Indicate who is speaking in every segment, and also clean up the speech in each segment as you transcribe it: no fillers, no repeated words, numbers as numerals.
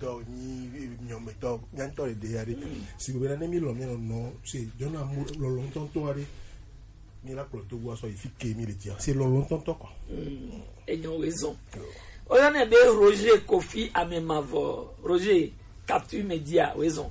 Speaker 1: to ni nyometo nyanto le de ari si be na mi lo no se jona mu lo longtemps to ari ni la ploto wa so ifike mi le tia c'est lo longtemps to quoi
Speaker 2: et ils ont raison oyane be Roger Kofi Amemavo Roger capture média raison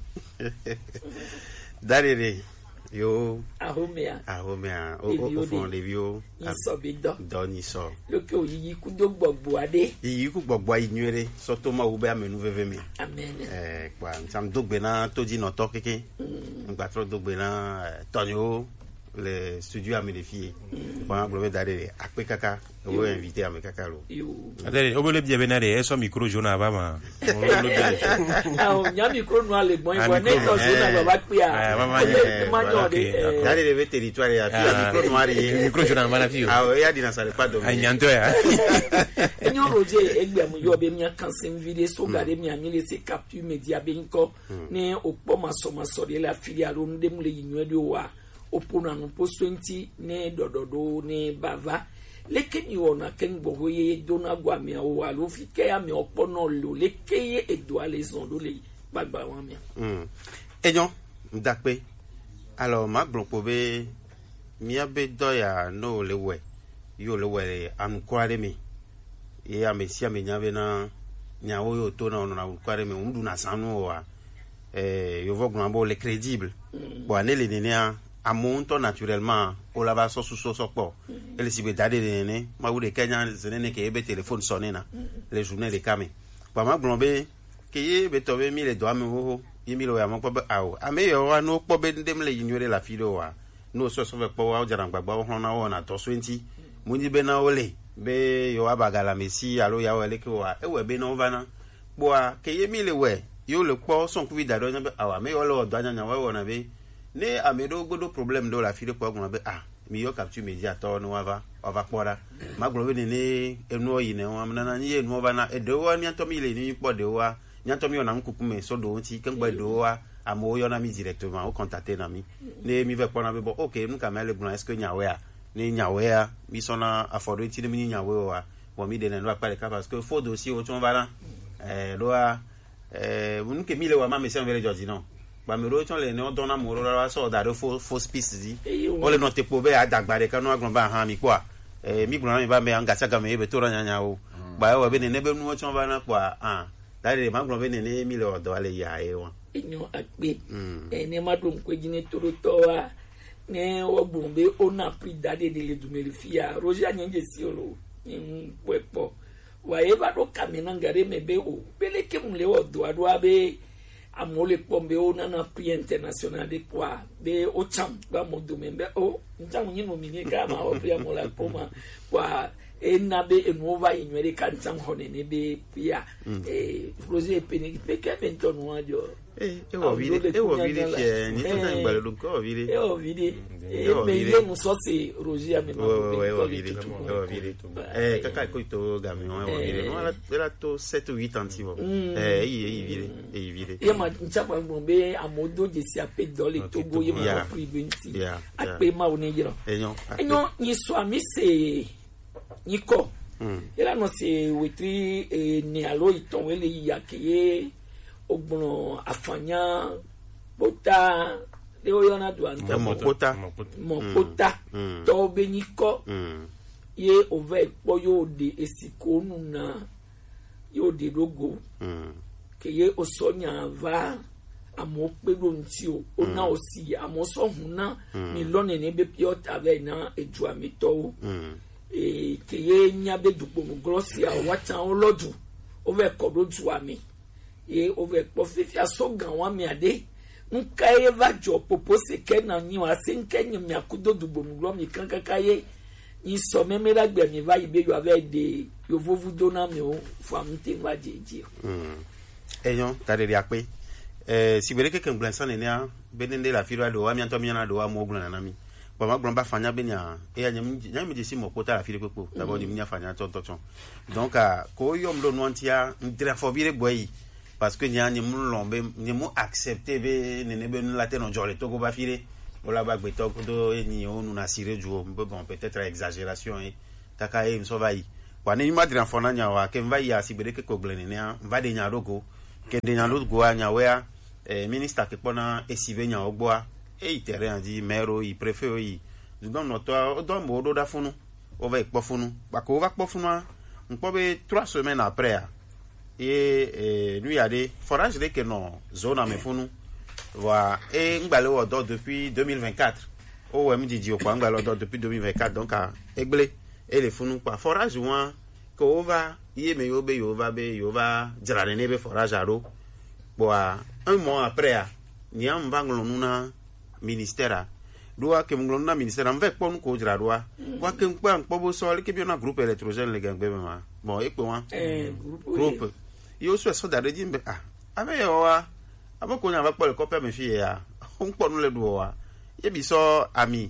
Speaker 3: darere yo
Speaker 2: ahomea
Speaker 3: au fond les vieux
Speaker 2: isobido
Speaker 3: doni so
Speaker 2: le ke oyiyi kudo gbogbo ade
Speaker 3: yi ku gbogbo inwere so to ma ube amenu vevemi
Speaker 2: amen
Speaker 3: kwa sam dogbe na to di no to keke ngba tro dogbe na tonyo le studio amelifié kwa nglo darere akpe kaka o invité ame kaka lo
Speaker 4: adere obole bia benare eso micro jona baba
Speaker 2: ah nya micro no ale bon ibo ne to jona baba pia
Speaker 3: mama darere ve territoire ya micro no ari
Speaker 4: micro jona bana fio
Speaker 3: ah ya dina sale pas do
Speaker 4: nyanto ya
Speaker 2: enyo Roger egbe mu yo be mi kansen video so gade mi amile se capture media be nko ne opo maso de la filiale on dem le yinwe de wa opona no post 20 ne dododo ne bava lekeni ona kenbo hoye dona gwa mi o alo fi ke ya mi opono lo lekeye edo alezon lo le gbagba wa mi
Speaker 3: ejon ndakpe alors ma blon pobe mi abe doya no le we yo le we an kware mi e amesia me nyabe na nyawo yo to na na kware mi undu na sanu wa yo vogna bo le crédible bo anele nenia amonto naturellement o la va so po ele si be dade nene ma wude Kenya zenene ke be téléphone sonné na les journées de kame ba ma glombe ke ye be to be mi le do am ho yimi lo ya mo po awo ame yo wa no po be ndem le yinyore la filo wa no so fe po wa jara gbagba ho na wo na to 20 munyi be na ole be yo abagala mesi alo ya wele ke wa e we be no vana bo a ke ye mi le we yo le po son ku vida do nya be awa me yo lo do anya wa wona be ne amedo godo problème do la file ko be mi yo capture media to no ava pora ma globe ne enu oyi ne wa na ni enu ova na edo wa ni anto mi le ni po de wa ni anto mi ona nkuku me so do nti kan gba do wa amo yo na mi directement o contacter na mi ne mi ve pona be bo okay nu ka mele buna est-ce que nyawe a ni nyawe a mi so na afford nti mi nyawe wa bo mi de na no pa parce que faut dossier o ton va là do a nu ke mi le wa ma me se envers George non ba mi ro ton le ne o dona mo ro ra so da do fausse piste di o le no te pobe adagbare kan no agbon ba han mi kwa mi gbon mi ba me anga saga me be to ro nyanya o ba wa be ne be nu o ton ba na kwa dare ma gbon be ne mi le odo ale ya e won
Speaker 2: enyo agbe ne ma dum ko jine toro to wa ne o gbon be o na pri dade de le dumeli fia Roger anyenje si olo pepo wa e ba do kamena ngare me be o bele ke mu le odo ado abe amole pombe o na prix international de quoi be o cham ba mo do membe o ncham nyi no mini ka ma o pia mo la poma kwa na be enova inwere kan cham hone ne be pia Roger peni pe ke bento no ajo
Speaker 3: e wo vide fie ni to na gbalo lu ko vide
Speaker 2: me ye mo so se Roger ame
Speaker 3: wo vide kaka ko to gami wo vide no la to 7 ou 8 antivo vide
Speaker 2: ye ma nchapa ngombe amodo je si ape dole Togo ye ma pri benti ape ma oni jiro enyo ni so ami se niko ela no se wetri ni alo iton ele yakeye ogbon afanya bota le oyona do anta
Speaker 3: mo
Speaker 2: kota to be niko ye ove po yo de esiko nu na yo de logo ke ye osonya va amo pe do nti o ona osi amo so huna ni lone ne be piota ve na eju amito ke ye nya be dupo mo glossia wacha olodu ove kodo tu ami ye ove po fifia so gan wa mi ade nka ye va jo popo se ke na ni wa se nke ni mi akudo dupo mo glo mi kan kakaye ni so memera gbe mi va ibe yo ave de yo vovu dona mi o famte wa jeje
Speaker 3: eyon tade ri ape si bere ke kan blansan ne a benende la firo do wa mi anto mi na do wa mo glo na mi ba ma glo ba fanya be nya e nya mi disi mo kota la firo pepo d'abord ni mi nya fanya ton donc ko yo mlo no antia ndra fo bire boyi parce que nya ni mu lombe ni mu accepter be ne be la te no jole to go ba fire o la ba gbe to do ni o nu na sire ju bon peut-être exagération kaka e mso vai kwa ne mi madran fona nya wa ke mva ya si bere ke ko glene ne va de nya rogo que de nyalo goa nyawea ministre ke pona esibe nya ogboa e terrain di maire i préfet i donc no to do mo do da funu o va ekpo funu ba ko va kpo funu npo be 3 semaines après et lui a des forages de que non zone à me funu wa e ngbale wo do depuis 2024 o we mi di o kwa ngbale do depuis 2024 donc a egbele e le funu kwa forage wan ko va ye me yo va dira ne be forage aro boa un mois après ni am vanglo nuna ministère doa ke nglo nuna ministère am ve pon ko dira doa wa ke nkpa nkpo bo so le ke bi na groupe électrogène le gangbe ma bon e pe wan groupe yo so da de dimbe ave yo wa aboko nya va pole ko pe me fie ya nkpo nu le doa ye bi so ami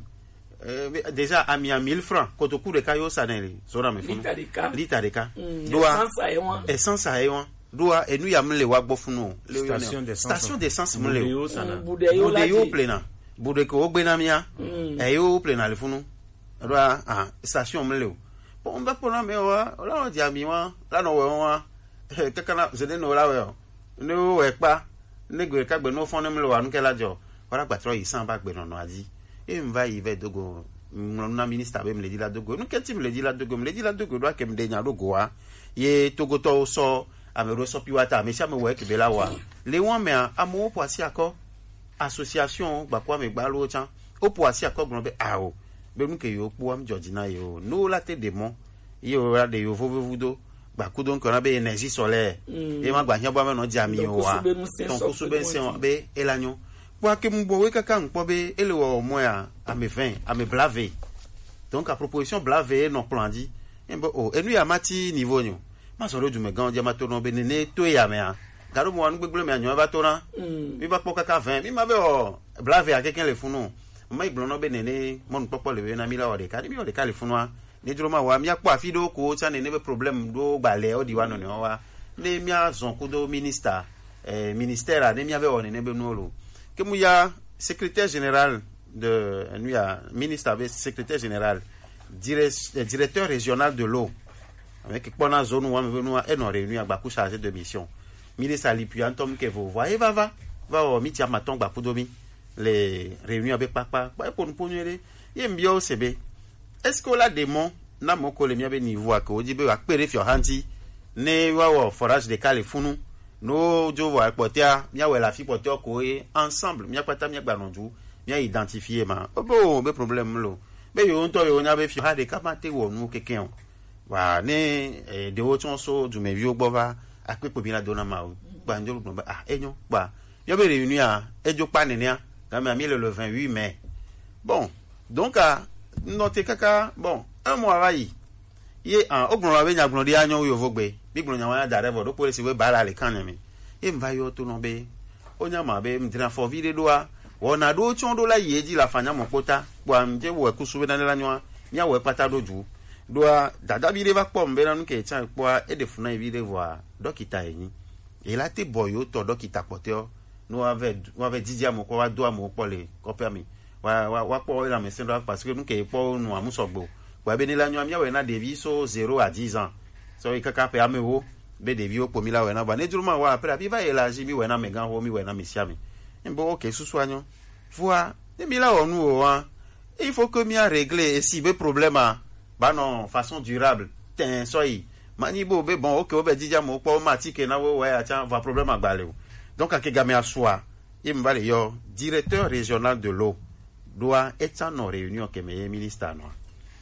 Speaker 3: déjà ami à 1000 francs quand au coup de caillou ça n'est zona me funu lita de cas doa essence a ewan doa et nous y a me le wa bofuno station d'essence me le bude yo plena bude ko gbena mia e yo plena le funu doa station me le bon ba pona me wa la di ami wa la no wa kakana zede no la wa no we pa ne gbe ka gbe no fon me le wa nke la jo ora patro yi san ba gbe no adi et mva ive dogo na ministre be me le di la dogo no keti me le di la dogo do ke me de nya dogo wa ye togo to so amero so piwata me sha me we ke be la wa le won me amo po asi akọ association gba kwa me gba lo chan o po asi akọ gbon be o be nu ke yo po am Georgina yo no la te demo yo ra de yo vovudo gba ku don ko na be énergie solaire e ma gba yan bo me no jami o wa ton so be sen be elanyo pour que mon boy quelqu'un pobe ele wo moya à me 20 à me blaver donc à proposition blaver non plan dit et lui a mati niveau nyo ma so do me gan dia ma to no be ne to ya me a garo mo anu gbegble me anyo ba to na mi ba po kaka 20 mi ma be blaver à quelqu'un le funu ma iglo no be ne mon popo le na mi la o de ka mi o de ka le funu a ne dro ma wa mi akpo afido ko cha ne be problem do gbale o di wa no ne wa ne mi a zon ko do minister ministère a ne mi ave o ne be no lo que mouya secrétaire général de nous a ministre avec secrétaire général directeur régional de l'eau avec pendant zone où on veut et non réunion à Bakou chargé de mission ministre Ali Antom que vous voyez va au mitia maton Bakou domi les réunions avec papa pour nous ponyer il aime bien CB est-ce que la démon na moko le mia be niveau que odi be akpere fi hanti ne wa forage de Califunu no jo wa potia mia we la fi potio ko ensemble mia pata mia gbanonju mia identifier ma bo be problème lo be yo nto yo nya be fi ha de kamate wo nu keken wa ne de wo ton so du me vi ogbova apepo bi na dona ma gbanjo lu ba enyo ba yo be réunion a ejo pa ne nia quand même le 28 mai bon donc noter kaka bon un mois va yi ye ogbon wa be nya gbon di anyo yo vogbe bi gbon nya wa da revo do police we bala le kan mi e mva yo to no be onya ma be mdina for vide doa wona do chondo la yeji la fanya mo kota kwa mje wo ku sube na la nwa nya wo pata doju doa dada bi de va pom be na nu ke chan kwa e de funa vide voir dokita yin e la te boyo to dokita poteo no ave didia mo ko wa do mo pole ko permis wa po la mesin do parce que nu ke po nu amusogbo kwa be ni la nwa mia we na devi so 0 à 10 ans so ikaka pe amewo be devi o pomi la we na ba ne duruma wa après abi va elaji mi we na megan ho mi we na mesiami mbo OK susu anyo vois e mi la onu o wa il faut que mi a régler et si be problème ba non façon durable ten so yi mani bo be bon OK o be dija mo po mati ke na we acha va problème agbale o donc akega me aswa e mba le yo directeur régional de l'eau doit être en réunion que me ministre no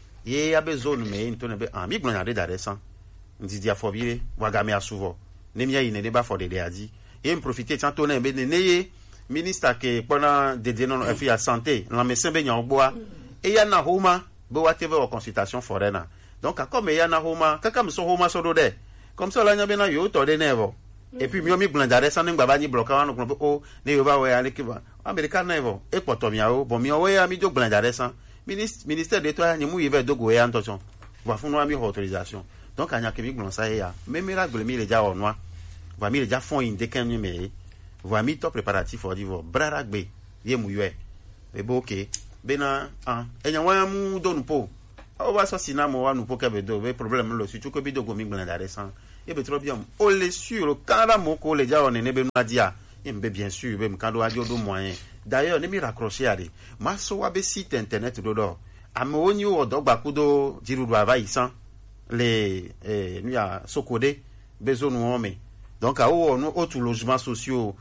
Speaker 3: ye abe zone me ntone be mi gbon ya de dare san ndidia fobire waga me asuvo ne mi yi ne ba for de adi et me profiter tanto na be ne ministre ke pendant de non fi ya santé la médecin be nyan boa e ya na homa be wa tv o consultation foraine donc comme ya na homa kaka me so homa so do de comme ça la nya be na yo to de nevo et puis mi gbon dare san ngba ba ni block wa no o ne yo ba we ya le kiba america nevo e poto mi o bon mi o we ya mi jo gbon dare san ministère de toi ni mu yeve dogo ya ntochon va funu ami autorisation donc anya ke mi gbon sa ya même la gbele mi le ja onwa va mi le ja fon inde kan mi me va mi to préparatif for divo brara gbe ye mu yue be bo OK bena enya wa mu do nu po o wa so sinamo wa nu po ke be do be problème lo su chu ko bi dogo mi gbon dare san et be trop bien o le sur quand la moko le ja on ne be no dia et be bien sûr be mkando adio do moyen d'ailleurs ne mi raccrocher ari ma so wa be site internet do do ame oni o dogba kudo jirudu ava isan les nous ya sokode besoin nous homme donc a o no autres logements sociaux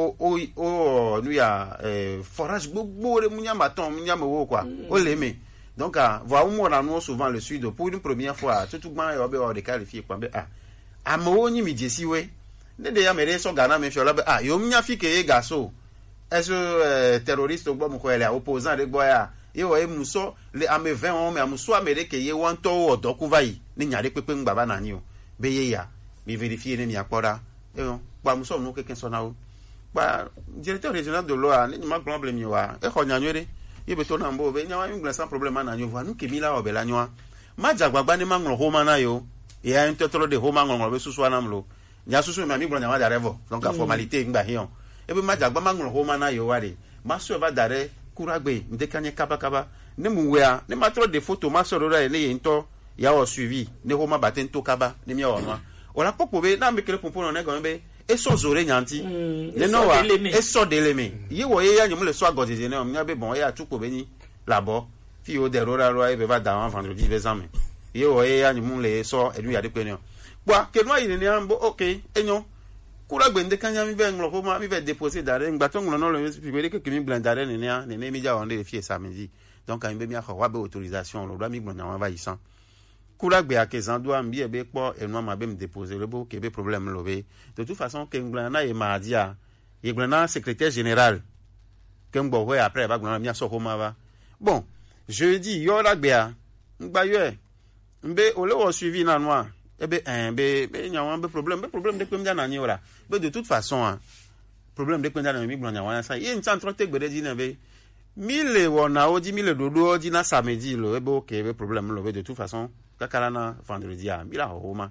Speaker 3: nous ya forage gbogbo le munya maton munya mewo quoi o le me donc voir moi na nous souvent le sud pour une première fois tout ban yo be o de qualifier quoi be ame oni mi jesi we ne de ya mere so gana me fiola be yo munya fi ke gaso est-ce terroriste gbo mo ko ele opposant de boya yo e muso le ame 20 hommes amuso amerike ye wanto odoku vai ni nyare pepe ngbaba na ni o be ye ya mi vérifier ni akpora pa muso no keken so na o pa directeur régional de l'OA ni ma problème mi wa e ko nyanwere ye be to na mbo be nyawa ngla sans problème na nyo va nu ke mi la o be la nyoa ma jagbagba ni ma nglo homa na yo e a intotolo de homa nglo be susu na mlo nya susu mi nglo nyawa da revo donc la formalité ngba hion e be ma jagba ma nglo homa na yo ware ma so va dare kuragbe ndekanye kaba ne muwea ne matro de photo ma so rora ne yento ya o suivi ne homa batento kaba ne mi onwa ora popo be na mekele pompo ne gombe e so zore nyanti ne no wa e so deleme yi wo ye ya nyum le so agodeze ne omnya be bon ya tuko be ni labo fi o de rora ro e be va da vendredi examen yi wo ye ya nyum le so enu ya de pe ne kwa ke no yi ne ambo okay enyo kuragbe ndekanya mi be nglo homa mi be déposer dare ngbato nglo no le pibere ke mi blandare ne mi ja onde le fie samedi donc a mbe mi akwa be autorisation lo do mi gbon na va isan kuragbe akezan do am bi e be po enu ma be me déposer le bo ke be problème lo be de toute façon ke nglana e mardia e nglana secrétaire général ke ngbo ho après ba gbon mi aso homa va bon jeudi yo ragbe a ngba yo e mbe ole wo suivi na noa be nyawan be problème de kwemja na nyora be de toute façon problème de kwemja na mi gbon nyawan sa ye ntan trote gbede di na be mille wona oji mille dodo oji na samedi lo be okay be problème lo be de toute façon kakala na vendredi a mi la homa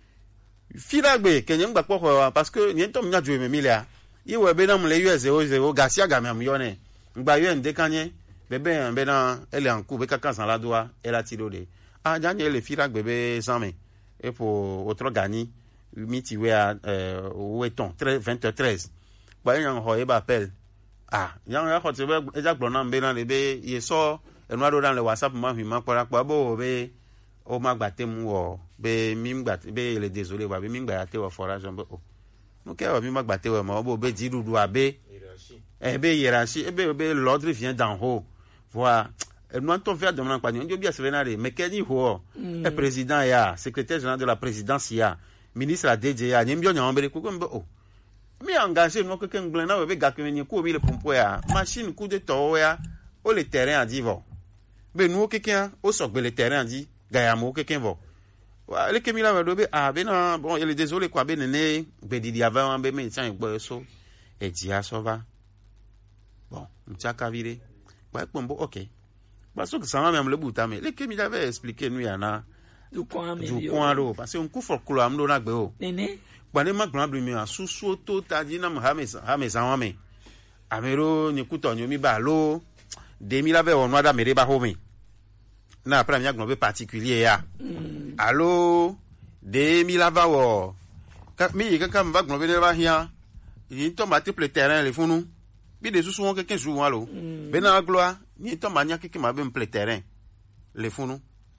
Speaker 3: filagbe kenye ngba poko parce que ni ntom nya jo me mille a ye we be na mle US00 gasia ga me am yone ngba yo ndekanye be na ele anku be kaka san la doa ela ti do de janye le filagbe be sanme et pour autre gagner miti we weton 2013 ba yan ho e ba appel yan ya ko te be eja gbona mbe na le be ye so enu ado dan le WhatsApp ma fi ma pora pa bo be o ma gba temu wo be mi gba be le désolé wa be mi gba te wo forage mbe o no ke o mi ma gba te wo ma bo be jirudu abe be hiérarchie be l'ordre vient d'en haut voilà nous avons fait de mon compagnon, Dieu bien sévénaré, mais quel niveau est président ya, secrétaire général de la présidence ya, ministre la DG ya, n'y bien n'y oh, mais engagé nous quelqu'un glana avec gakemeni ko mi le pompo ya, machine coup de to ya, au le terrain a dit bon, mais nous quelqu'un au sok le terrain a dit gayamo quelqu'un va, le kemila va dobe ben non bon il est désolé quoi ben né, ben il y avait un ben mais tiens il so, et dit à ça va, bon, m'tia kavire, ouais pompo ok. Parce que ça m'a même le bout mais les qu'il avait expliqué nous yana
Speaker 2: du coin
Speaker 3: parce que on coup folklore am do na gbe o
Speaker 2: nene
Speaker 3: ba ne ma grand mi a susu to tadi na hamesa wame amero ni kuto nyomi ba lo de mi lave on wada mere ba homi na après mi agno be particulier ya allo de mi lava wo mi kaka mva gno be ne ba hia ni to multiple terrain le funu bi de susu won keke jou walo be na gloire ni to mania keke ma be mple terrain le funu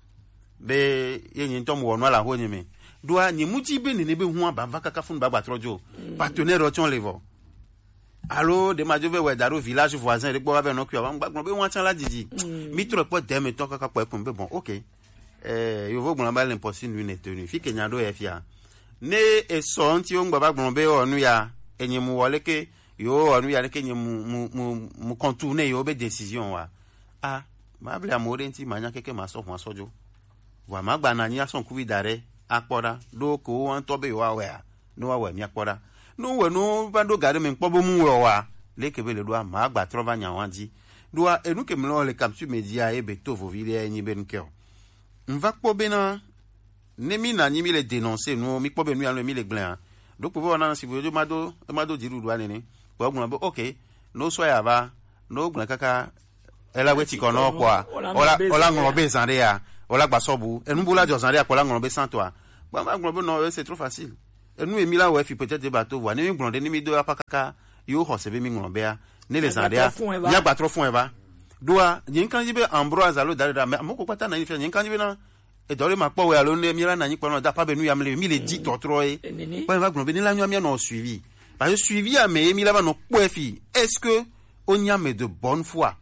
Speaker 3: be ye ni to mo wonu ala ho ni me doa ni muti be ni be hu aba kaka funu ba trojo partenaire otion levo allo de ma jove we daro village voisin de gbo ba no ku ba be won chan la didi mi trop po de me to kaka po be bon OK yo vo gbon ba l'impossible lui n'est tenu fi kenya do e fia ne e so nti o ngba ba gbon be onu ya enyi mu wole ke yo onu ya ke nyi mu contourner yo be décision wa ma bla amore nti manya keke ma so ho asojo wa ma gba na nya son kuwi dare akpora do ko won to be wa no wa mi akpora no we no ba do gare me npobo mu wa leke be le do ma gba trova nya wanji do enu ke mlo le capsule media e be to vo vile enyi ben keo mva kpo be na ne mi na nyi mi le dénoncer no mi kpo be nu ya mi le glan do po vo na si bo ma do diru do ani po gbo bo okay no so ya ba no glan kaka ela weti kono kwa ola ngombe zanrea ola gbasobu enubula jo zanrea kwa la ngombe santoa ma glon non c'est trop facile et nous emi la ouais fi peut-être bateau wa ni glon de ni mi do apakaka yo ho se be mi glon be a ne les andia ya ba trop fond eva doa yin kan jibe Ambroise alo dare ma mo ko pata na yin kan jibe na e dole ma po we alo ne mi la na yin pa no da pa be nu ya mi le dit totroe pa va glon be ni la nu mi no suivi parce que suivi a me mi la ba no po fi est-ce que on y a mais de bonne foi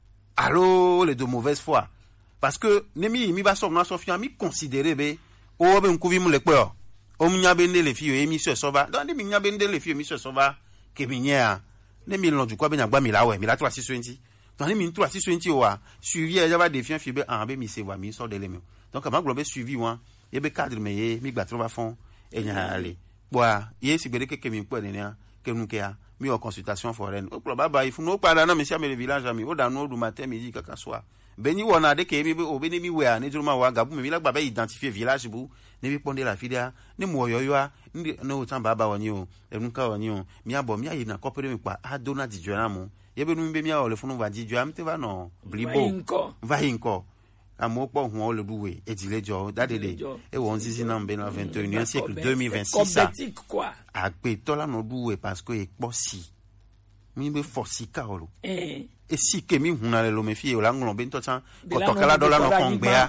Speaker 3: alors les de mauvaise foi parce que nemi mi ba so na so fi mi considérer be o be nkuvi mu le pe o mu nya be ne le fi o emi so ba donc mi nya be ne le fi o mi so ba ke mi nya ne mi lo ju kwa be nya gba mi la we mi la 3620 donc ni mi 3620 o wa suivi e jaba défiant fi be an be mi se wa mi so de le mi donc ma glo be suivi wa ye be cadre me ye mi gba tro ba fond e nya ale boa ye si gbere ke mi po ne ne ke nu ke a mi en consultation foraine o pro baba il faut no para na me sia me le village ami o da no du matin midi kaka soir beni wona de ke mi o beni mi we a ne juruma wa gabu mi la gba be identifier village bu ne bi pondé la fidia ne mo yoyo a no tan baba woni o enunka woni o mi abo mi ayi na kopere mi pa adona di jona mu ye be nu be mi a o le funu va di jo am te va no blibo va inko amo po hu o le duwe edile jo dadede e won sisi na mbe na 21e siècle 2026
Speaker 2: quoi
Speaker 3: a pe to la no duwe parce que e po si mi be forci ka olo e si ke mi hu na le lo me fi o la nglo be to tan ko to kala do la no kongbe a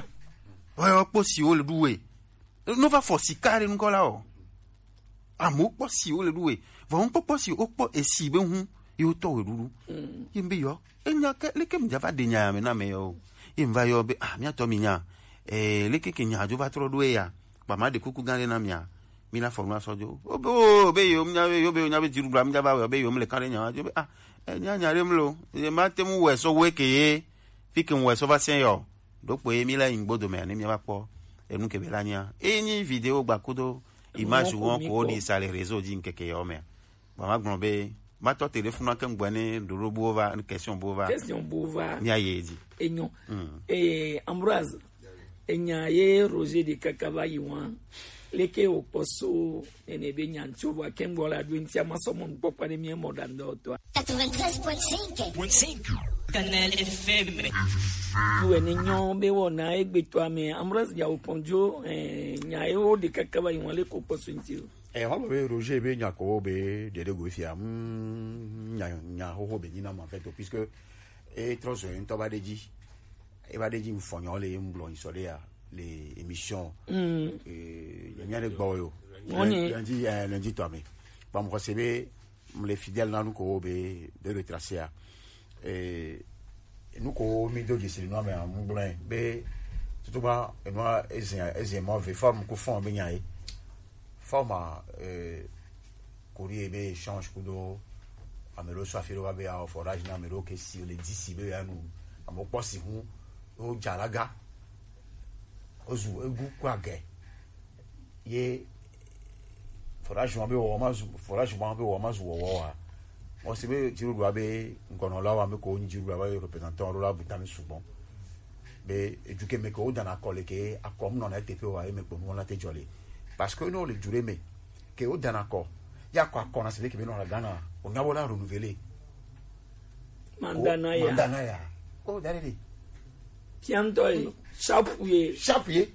Speaker 3: o po si o le duwe no va forci ka re nko la o amo po si o le duwe va un po si o po e si be hu yo to we duru yimbe yo enya ke le ke mi java de nya me na me yo imva yo be mi ato mi nya le ke nya jo va tro do ya ba ma de kuku gan na mia mi la forma sojo o be yo nya be jiru bra mi java yo be yo mi le kan nya jo be nya nya re mlo e ma te mu we so we ke fi ke we so va sen yo do po mi la ingbodo me ni mi ba po enu ke be la nya eni video gba kodo image won ko ni sa les réseaux din keke yo me ba ma gbon be ma to téléphone kan gbani do robo va question bova ni ayedi
Speaker 2: enyo Ambroise enya ye Roger de Kakava yiwa leke o poso ene be nyancho wa kembo la dwintia masomo popa ne mi modando to
Speaker 5: 93.5 Canal FM
Speaker 2: we ne nyo be wona egbeto ame Ambroise ya oponjo nya ye o de Kakava yiwa leke o poso ntio
Speaker 6: on va Roger be nyako be de gofia nya ho be nyina en fait puisque et trop to ba deji e ba deji mfonyo le mblo isolea les émissions y a des gbo lundi to ame ba mo recebe les fidèles na ko be de retracer nous ko mi do gisili no ame mblo be tout ba e no ezema ve forme ko fond be nyai forma courrier be échange kudo amelo so afiro wa be a forage na amelo ke si le 10 be ya nu amokpo si hu o jalaga ozu egu kwa ge ye forage wa be wo ma zu wo wa o se be jiru wa be ngono la wa me ko njiru wa be représentant ro la butami subon be eduke me ko dana kole ke akom no na tepe wa e me ko no na te jole parce que nous le duré mais que au danako ya quoi qu'on a celui qui vient dans la Ghana on a voulu renouveler
Speaker 2: mandana ya
Speaker 6: oh d'aller
Speaker 2: tiantoi chapouiller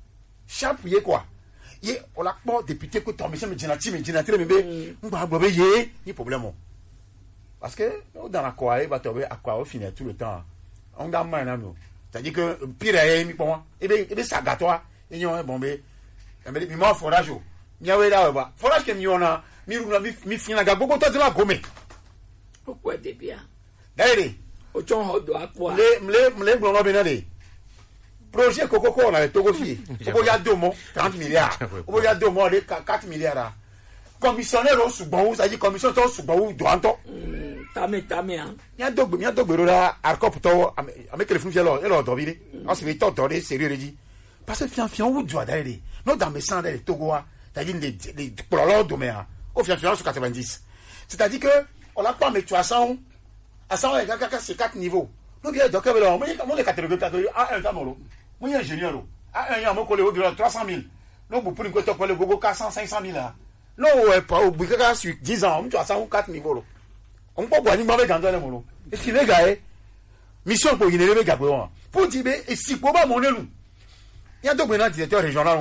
Speaker 2: quoi ye on l'a pas député que ton monsieur me dinati me be ngba gbo be ye ni problème parce que au danako ai ba tobe akwa au finir tout le temps on ga man na no c'est-à-dire que pire est mi pour et be sagatoa et yon bombe mi ma forage o mi aweda ba forage ke mi ona mi runa mi fina ga gogo to la gome o ko de bia
Speaker 6: dai
Speaker 2: o chon hodo akwa
Speaker 6: mle gbon be na de projet kokoko na Togo fi o ya 2 mois 30 milliards o ya 2 mois de 4 milliards commissionnaire o sugbon ça dit commission to sugbon do anto
Speaker 2: tame an
Speaker 6: mi adogbe ra arkop to ame téléphone fi lo do bi ni o si mi to de sérieux di parce que fian ou doit d'aller non dans mes sangs les Togo c'est-à-dire les prolongs domaine au fian sur 90 c'est-à-dire que on a pas mais tu as 100 à 100 c'est 4 niveaux nous bien donc on les catégories à un tamolo moi ingénieur à un yamo collé au 300 000 non pour une côté le gogo 400 500 000 là non ouais pas au bout sur 10 ans tu as 100 ou 4 niveaux on peut boire ni mauvais dans le molo et si les gars mission pour générer les gars pour dire et si pour pas mon élu il y a deux directeurs régionaux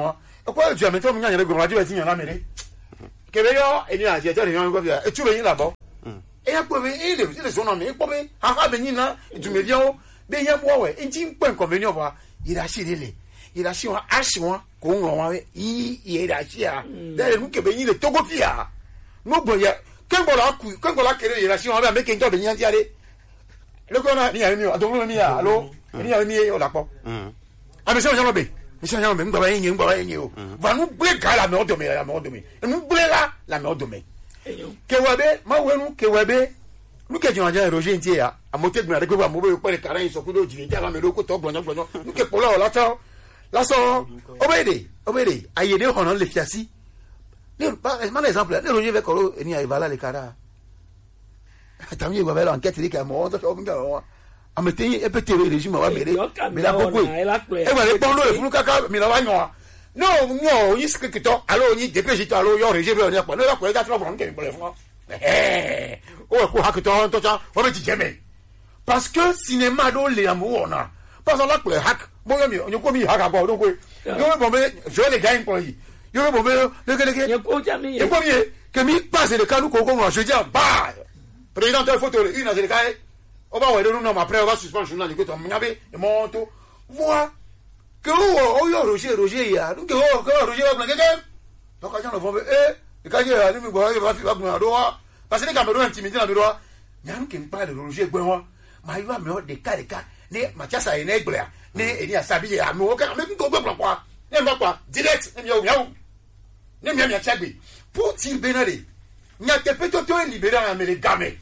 Speaker 6: Quoi, tu as mis toi, mon gars, il y a des radio, il y en a mêlé. Québécois, et il y a des gens qui et tu veux y là-bas. Et à quoi il est son nom, et quoi, ah, ben, il tu me viens, ben, il y a moi, ouais, et tu peux inconvénient, voir, il a acheté les. Il a acheté un H1, qu'on l'a il a acheté, d'ailleurs, nous, Québécois, il est Togofia. Nous, bon, il y a, quand on l'a créé, il a acheté un mec qui est en train de aller. Le gars, il y a mieux, donc, il y a, allô, il y a mieux, on l'a pas. Ah, mais c'est un genre de monsieur Jean, même pas une va nous brûler la mort de mes, la mort de mes. Nous brûler là, la mort de mes. Kewabe, ma ouenu, Kewabe, nous qui avons déjà Roger India, à monter de la récolte, mourir au point de carré, sur coup d'eau, du à la mélo, côté, blonde, nous qui pour là, là, ça, obédé, aïe, on a les fiassis. Par exemple, les Roger Vecolo, et n'y a pas là les caras. T'as mis l'enquête, il est à moi, a me tenir un peu le régime va mais là beaucoup et va répondre le flou caca mais là va non il se que toi alors il dépêche toi alors il régime on est pas là quoi il a trop bon que pour les francs quoi que toi on va te jamais parce que cinéma do les amour on a parce que là pour les hack bon on comme il hack à bord donc yo bon je les gagne pour lui yo bon le premier que mi passe le canou qu'on je dis bah président de photo une à les gars on va voir nous après on va suspendre journal que toi m'abe et monte vois que Roger ya donc Roger va blaguer donc quand on va quand il a lui va doa parce que les Cameroun intimidé dans le droit nyam qui me parle de Roger Gwenwa ma va me de cas ne Mathiasa ene gbla ne eni asabi ya me o ka me ko gbe quoi ne ma quoi direct ne mi chagbe pour til benade nya te peto to libérer en me gamé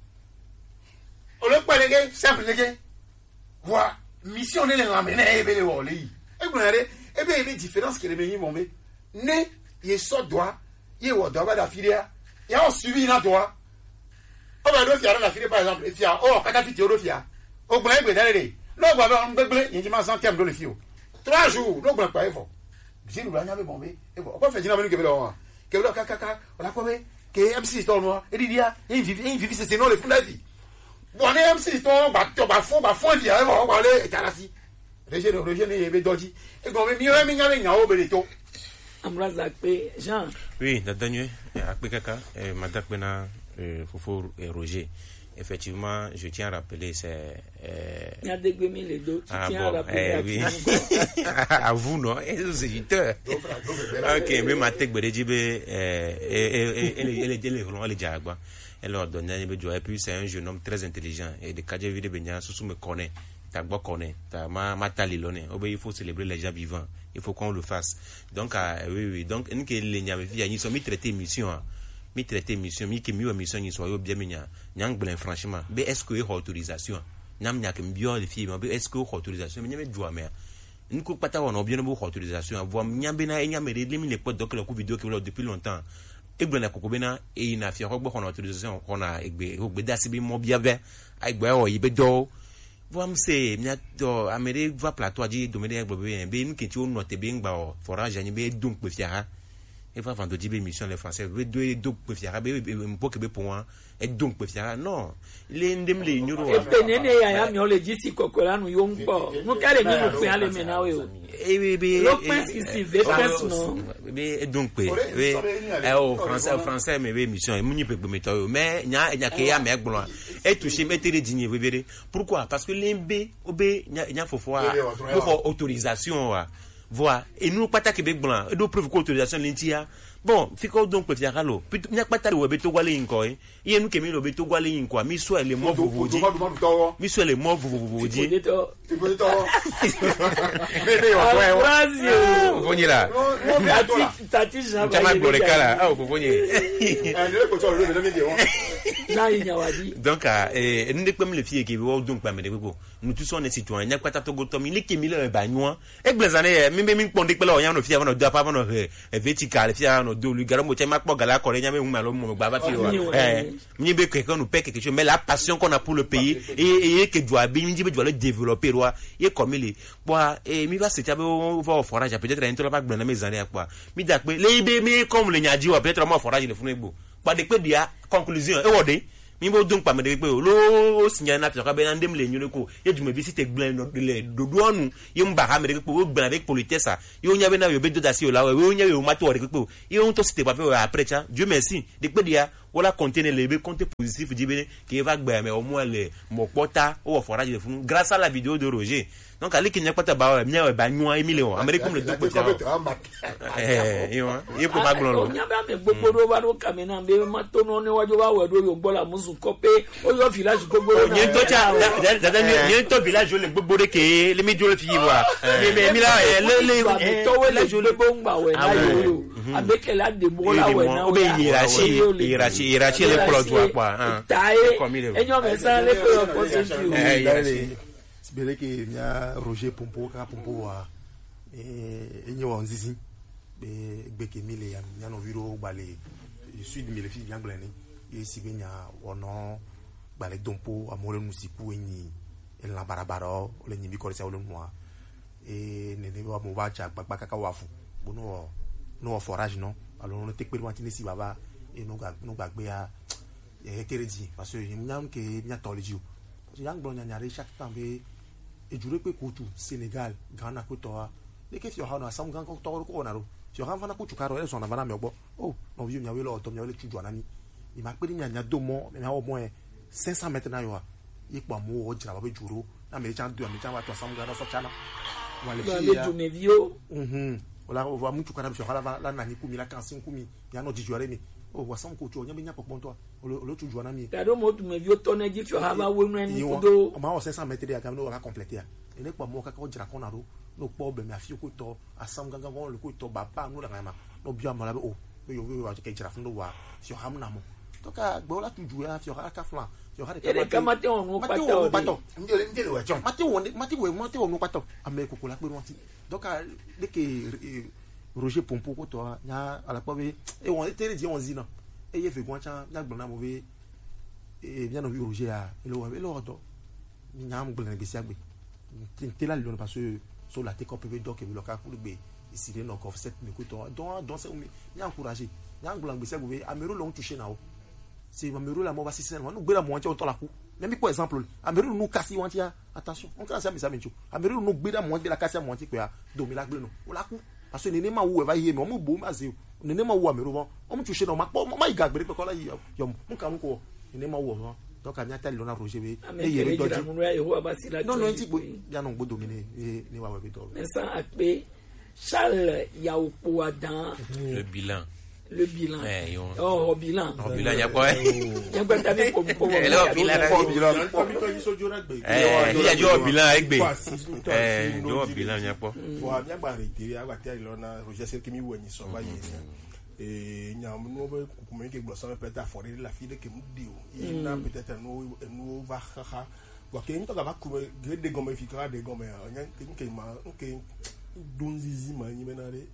Speaker 6: le point de guerre, simple de guerre. Voilà, mission de l'amener, et bien, et bien, il y a différence que les meilleurs vont mettre. Ne, il sort droit, il y a la filière, il y a un suivi dans droit. On va le faire dans la filière, par exemple, et faire, oh, quand tu le faire, au blanc, il y a des non, on va il y a un terme de le fio. 3 jours, non, on pas effort. J'ai nous l'avons bombé, et bon, on va faire du que là, caca, on a quoi, que MC Stornois, et il y a, il vit, c'est non, le fond de la vie. Bon, même si ton fond, il y a un aller, et t'as la si. Roger n'est doji. Et quand même, il y a un obéléto.
Speaker 2: Ambraza, Jean.
Speaker 4: Oui, Daniel, après caca, madame Bena, Fofo et Roger. Effectivement, je tiens à rappeler, c'est.
Speaker 2: Il y a des guémés les deux. Tu tiens à rappeler.
Speaker 4: Oui. À vous, non? Et aux éditeurs. Ok, mais ma tech, Bérédibe, et les Diagua. Et leur donner, et puis c'est un jeune homme très intelligent. Et de Kadjavi de Benya, Soussou me connaît. T'as connaît. T'as ma talilone. Il faut célébrer les gens vivants. Il faut qu'on le fasse. Donc, oui. Donc, nous qui les n'y ils sont mis traiter mission. Mi traiter mission, mi qui mieux mission, ils sont bien mignons. Nyang blen franchement. Mais est-ce que y a autorisation? Nyam n'y a que bien les filles, mais est-ce que y a autorisation? Mais n'y a pas de droit, mais. Nous ne pas on a bien une autorisation. Voir Nyambena et Nyamere, les potes donc la coupe vidéo qui depuis longtemps. Et bien la Kokobena et il a fait qu'on a autorisation qu'on a d'asibi mobiabe avec boy ibedo. Voir c'est m'yato Amérique va plateau dit dominer bébé ben qui tu note bien ba forage ni be donc pe fiara. Et va vendre des émissions les français be donc pe fiara be pour que be pour et donc pe fiara non les ndem les nyoro
Speaker 2: e penene ya mi o le dit si kokola no yompo no kale ni mo pe ale mena we o
Speaker 4: et bébé
Speaker 2: non
Speaker 4: bébé donc pe oh français mais émission muni pe meto mais nya ke ya me gbon et toucher mettre les dignes bébé pourquoi parce que l'embe obé nya fofo pour autorisation voilà et nous pas ta Québec blanc et do preuve autorisation l'intia bon fiko donc peut faire allo nya pas ta le beto gwale inko et nous kemi le beto gwale inko mi so les mots vous dit mi so les mots vous dit
Speaker 1: tu peux to
Speaker 2: bébé ouais
Speaker 4: voni là
Speaker 2: tati jaba
Speaker 4: tama borekala ah vous voni
Speaker 1: le ko to le me dire
Speaker 2: na inyawadi
Speaker 4: donc nous comme les filles qui vont donc pas me debo nous tous on est citoyens nya pas ta to gotomi les kemi le bagnoa e blazane mi pondé pe la on no fia on do pa on vertical fia on do lu garamo chema po gala ko nya me hu malo mo gba ba fi mi be que nous paie quelque chose mais la passion qu'on a pour le pays et que doit bien mi doit le développer roi et comme il bois et mi va se tabe va au forage peut-être un pas dans mes années quoi mi da pe les bébé comme le nya di peut-être moi forage le funu egbo pas de pe dia conclusion e wode mi bo dun pa me de pe o lo sinya na pioka be na ndem le nyure ko ye djume visite glen no le dodo onu ye mba ha me de pe o gben avec politesse yo nya be na yo be do da si o la we nya yo mato de pe ye on to cité pa fe après ça Dieu merci de pe dia wala contenir les be compte positif dibene qui va gba mais au moins le mokpota o forage de funu grâce à la vidéo de Roger donc ali kinya pata ba nya ba nwa emilio amerique comme le do pota yo po ma glon
Speaker 2: nya ba me gbogbo ro ba ro kamena be ma to no ni waju ba we do yo gbola musu ko pe o yo village gbogbo
Speaker 4: ni to cha ni to village le gbogbo de ke le mi jo le fi wa mi la le
Speaker 2: to we le jo le bo ngba we na yo abeke la de mo la we na
Speaker 4: o be irachi le produit quoi
Speaker 2: tae enyo me sa le ko position
Speaker 1: sibele ke nya Roger Pompo ka Pompo wa enyo onzizi be gbeke mile ya nya no viro gbale sud mile fi bien blani e sibenya ono gbale dompo amore musiku enyi en la barabara le nyi bi ko se olunwa ne wa mo ba cha gbagba kaka wafu bono no forage non alors on te permettre ni si baba et no gbagbe ya kereji parce que nyam ke nya toliji yang blon nya re chaque temps be e jure pe kutu Sénégal Ghana ko to de ke fio ha na sam gan ko to ko na ro fio han fana ko tukaro e so na bana me ogbo oh no vi nya we lo to nya we le tuju anani ni ma pe nya do mo me ha o mo 500 mètres na yo ipo mo o jira ba be juro na me chan do me chan wa to sam gan so chana
Speaker 2: wale fi me vio
Speaker 1: wala o va mutu kana fio hala la na ni kumi la 45 kumi ya no dijuare mi o wa sam ko to nya be nya popon to o tuju anani
Speaker 2: ta do mo tu me vio to na ji fio ha ba we no ni kudo
Speaker 1: o ma o 500 mètres ya kam no wa compléter ene pa mo ka ko jira ko na ro no po be me afio ko to asam gangan won le ko to baba no da ma no bia ma la be o yo wa ke jira fun do wa fio ham na mo to ka gbo la tuju ya fio ha ka flan fio ha de
Speaker 2: ka mate on no pato
Speaker 6: ndele wa chon
Speaker 1: mate on no pato ame ko la pe won ti donc de ke Roger Pompo ko to nya ala po be e won tere di on zina e ye fe gwan cha nya gbona mo be e bien no Roger a e lo do nya am gbona be si agbe tin la le parce que sur la te ko pe do ke bi lo ka ku gbe isire no ko set me ko to don se mi nya encourager nya gbona be si agbe amero lo toucher na o si amero la mo ba si sen no gbe la mo tia o to la ku même par exemple amero no kasi wan tia attention on kan sa mi menchu amero no gbe la mo de la kasi mo tia pe a do mi la gbe no o la ku parce que nene ma wo va hier mais on bo ma ze nene ma wo amero bon on toucher no ma iga gbe pe ko la yo mo kan ko nene ma wo bon donc anya tali lona Roger be
Speaker 2: e yere doji
Speaker 1: non non ti bo ya no gbo dominer ni wa we do
Speaker 2: mais ça ape Charles Yaopo Adan
Speaker 4: le bilan
Speaker 2: oh bilan
Speaker 4: ya quoi
Speaker 2: ya gba tabi ko
Speaker 4: le bilan ya jo bilan egbe do bilan ya po
Speaker 1: fo anya gba retire agba tali lona Roger se kimi wo ni so ba yi nya no be ku me ke gbo so pe ta fori la fille que mudi o na peut-être no va ha wa ke nto ga ba ku de gomme fikra de gomme nya ke ma ke donzizi ma ni menare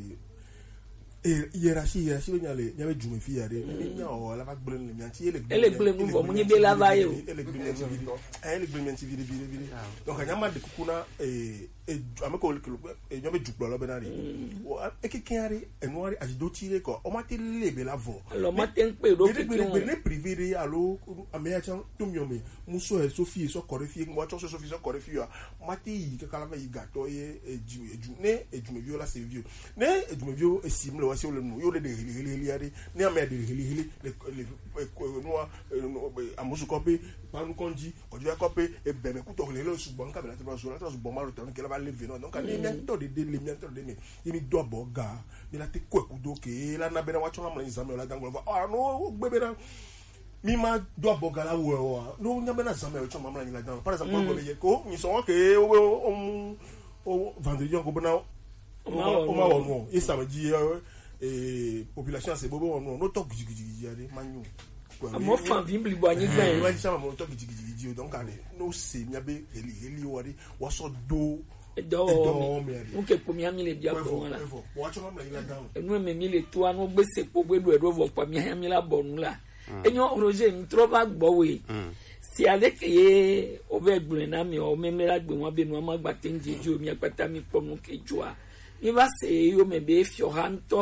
Speaker 1: hiérarchie nyale nyabe jume fi yare nya o la ba gblen le nyanti ele
Speaker 2: gblen mu vo mu ni be la va yo
Speaker 1: ele gblen ti viri donc nyama de kukuna ameko nyabe juklo lo benari o ekikiare enwari ajido tire ko o mate lebe la vo
Speaker 2: lo mate npe do
Speaker 1: ki ne privé alo ameya chan tumyome muso e sofi so korefi mo cho sofi so korefi ya mate yi kala ba yi gato ye ejume viola se vio ne ejume vio esimle wa se le no yo le de hili yare ne ame de hili le no amusu kope panu konji ojo kope e be me kuto le lo sugbon ka be la te ba so la to sugbon ma ro te ke la ba lever no donc ni mi to de le mi to de mi mi do boga mi la te ko ekudo ke la na be na wa cho ma nzame la dango ah no gbebe na mi ma do boga la wo no nya be na zame o cho ma la ni la dango par exemple ko be ko ni so ke o vendredi on ko na o ma wo e sa ma ji population c'est bobo no to gigi yare manyu
Speaker 2: mo fan bimbli bo anyi gban
Speaker 1: wa sama mo to gigi donc ale no se nyabe heli wari waso do
Speaker 2: o ke po mi amile bia ko wala
Speaker 1: wa cho ma la down
Speaker 2: enu me mi le to anu gbese po gbedu edo vo pa mi amila bonu la enyo Roger mi trova gbo we si ale ke ye o ve gbun na mi o me la gbe won be nu ma gba tenje ju mi apata mi po mu ke jua mi va se yo me be fio hanto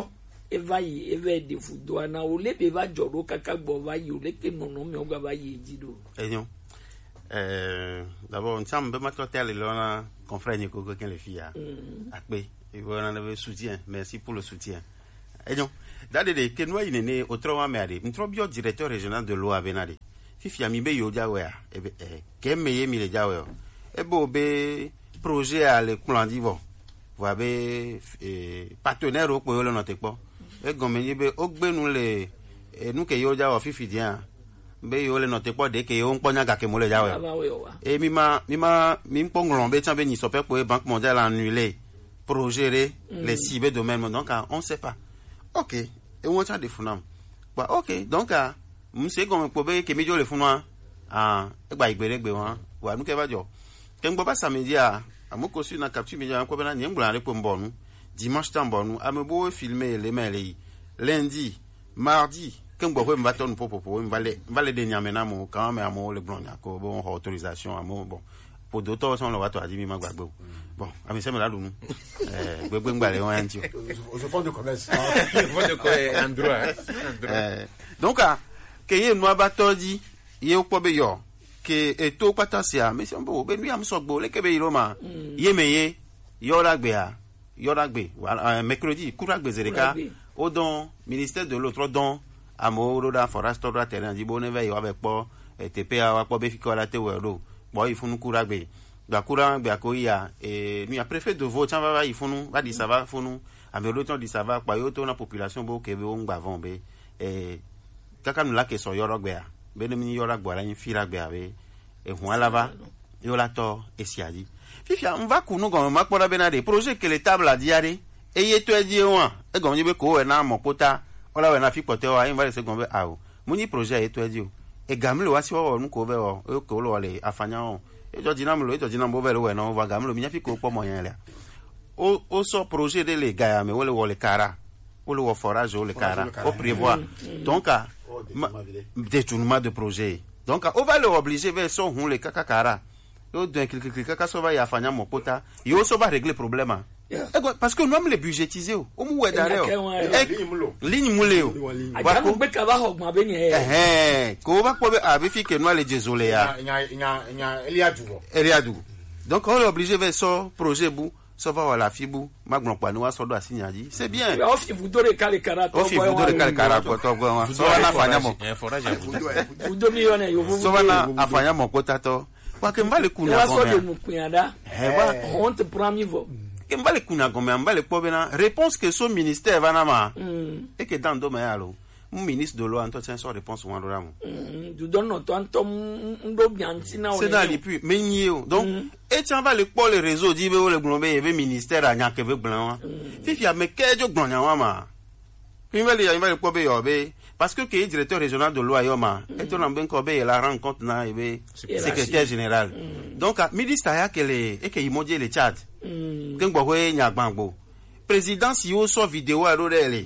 Speaker 2: eva yi eve de fudo ana o le be va joro kaka gbo va yi o le ke nono me o ga va yi jido
Speaker 3: Eyon. D'abord, on tient un peu ma totale là, confrère Nico que les filles akbe. Et voilà le soutien. Merci pour le soutien. Eyon. Dadede que nous il est né au trois mais allez. Un trop bio directeur régional de l'eau à Benade. Fifi ami be yo jawe a. Que meye mi le jawe. E bo be projet à le Kulandivo. Vous avez partenaire au Koyo le notepo. E gomenye be ogbe nous les nous que yo jawe fifi dia. Be yo le notepo de que yo nponya ga ke mo le jawe. E mi nponglon be tiambe ni sope ko Banque mondiale annulé projet les cibles domaines donc on sait pas. OK, et on tient des funam. Bah OK, donc monsieur gomme ko be ke mi jo le funwa e gba igberegbe wan wa nu ke ba jo. Ke ngbo ba samedi amoko su na capture media ko be na nyengula le ko mbonu. Dimanche tambonu amebo filmer les mails lundi, mardi que ngbo ko mba ton popo vale de nyamena mo quand même amo le blanc ko bon autorisation amo bon pour d'autres sont le wato adimi magbagbe bon ami se me la dunu gbegbe ngbale won anti
Speaker 6: Au fond de commerce.
Speaker 3: donc que ye no abatodi ye ko be yo que eto patasia mais on bo be nu am so gbo le ke be iroma ye meye yo lagbe mercredi kuragbe zereka au don ministère de l'autre don amo roda forest roda terrain di boneve yo avec po TPA wa po be fiko la te wero bo ifunu kuragbe gba kuragbe akoya mi a préfet de vote va ifunu va di ça va funu avec le temps di ça va pa yo to na population bo ke be on gba von be kaka nu la ke so yorogbe a be ne mi yorogbe la yin firagbe ave ehun alava yo la to esiadi fifia on va kunu go ma kpora benade projet que le table a diare eye to edi won e go nyibe ko we na mopota ola we na fi pote wa yin va se gombe awo muni projet e to edi o e gamle wa si wo nu ko be o e ko lo le afanya o e jo dinamlo bo be lo we no va gamlo mi fi ko po mo yen le o so projet de le gaya me wo le kara o le wo forage o le kara o prévoir donc détournement de projet donc on va le obliger vers son hun le kakakara yo don kaka so va ya afanya mopota yo so va régler problème parce que nous am le budgétiser o mu we dare o ligne muleo
Speaker 2: ajamu be ka ba hogma be ni
Speaker 3: ko va ko be abi fi que nous le désolé ya Eliadou donc on est obligé vers son projet bu so va wala fibu magbon pa ni wa so do asinyadi c'est bien
Speaker 2: ofi vudo re kale karato
Speaker 3: to go so na afanya mo
Speaker 4: forage
Speaker 2: vudo mi yone yo
Speaker 3: so na afanya mo potato kwa ke mbale kuna
Speaker 2: wa so de mukuyada on te pramivo
Speaker 3: ke mbale kuna gome mbale pobena réponse que son ministère va na ma et que dans domaine alo mon ministre de l'eau entretien son réponse ou andora mo
Speaker 2: du donno tanto ndo bianti na
Speaker 3: c'est dans les puits mais nié donc et tu va le pour le réseau dit be le glombe et ministère a nya ke ve blanc fifi a me kejo gbonya wa ma il va le pour be yo be parce que le directeur régional de l'eau ayoma et on a bien ko be la rencontre na e secrétaire général donc ministre ya que le et que imodie le Tchad que ngbo ho nya gbangbo président si o so vidéo a ro le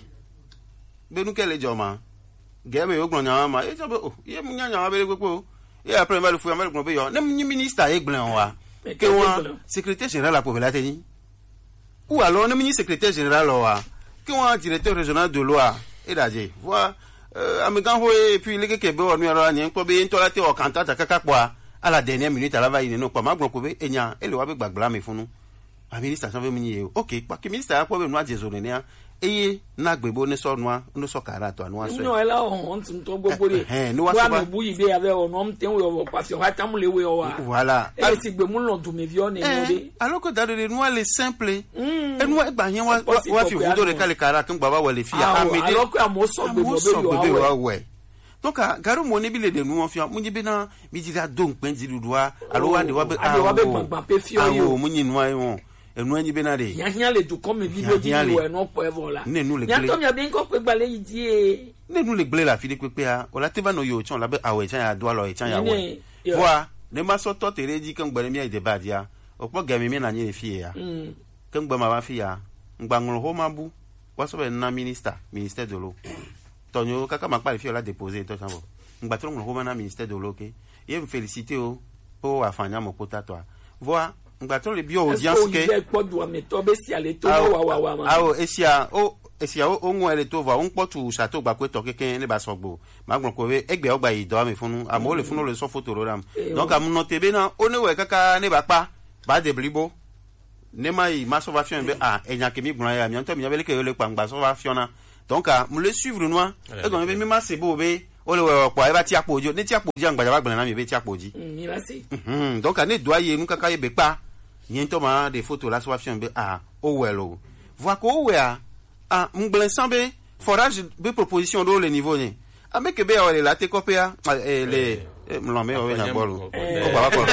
Speaker 3: benu kele joma geme yo gbonya ma e so ye munya nya be gbo et après va le fou ma gbo be yo nem ni ministre e gblan wa que wa secrétaire général la population ni ou alors nem ni secrétaire général wa que wa directeur régional de l'eau et daje voilà amegan ho et puis le ke be onu ara ni nko be ntola te o kanta kaka kwa à la dernière minute ala va ine no pa ma gbo ko be enya ele wa be gbagbla me funu a ministre so ve munye OK pa ke ministre akwa be no adezone ne eye na gbebo ne so noa no so karato anu aso
Speaker 2: no ela on to gbogbo re
Speaker 3: no wa so
Speaker 2: bu yi be ave ono mten we pa fi wa tamule we o wa
Speaker 3: voilà
Speaker 2: e ti gbe mu lo du me vi o ne de
Speaker 3: alors que dans le noa le simple e noa gba yen wa fi vudo le kale kara kan baba wale fi amede
Speaker 2: alors que amoso gbebo be yo
Speaker 3: we donc garu mo ne bi le de nu won fi mu jibe na mi jira do npen dirudua alo wa de wa be
Speaker 2: gbagba pe fi o yo
Speaker 3: mu yin noa won enu anyi benade
Speaker 2: yahia le du comme vidéo di we no po evola
Speaker 3: nenu le
Speaker 2: gle yanto mi abi nko pe gbale yi die
Speaker 3: nenu le gle la fi de pepe a ola te va no yo chon la be awe chan ya do lo chan ya we voi ne ma so to tere di kan gbere mi e de badia opo gami mi na nyi fi ya kan gba ma ba fi ya ngba nglo ho mabu wa so be na ministère de l'eau tonyo kaka ma pa fi ola déposer to sanbo ngba tro nglo ho na ministère de l'eau ke ye me féliciter o afanya mo potato voi ngba to le bio audience ke
Speaker 2: po do me to be si ale to wa ma
Speaker 3: esia o esia o ngo ele to va on potu chateau gba ko to keke le ba sogbo ma gbon ko we egbe ogba yi do mi funu amo le funu le so photo ro ram donc am no tebe na o ne we kaka ne ba pa ba de blibo ne mai ma so va fion be enya ke mi gbon ya mi anto mi yabele ke le pa ngba so va fiona donc me le suivre noa e go be mi ma se bo be o le we po e ba ti apojo ne ti apoji angba ba gbon na mi be ti apoji
Speaker 2: mi la se
Speaker 3: donc ne doye nu kaka ye be pa yen to ma de photo la so va fion be o welo voir ko we m'blen sambe forage be proposition do le niveau ni ameke be awale la te kopia le mlombe o na bolu o baba ko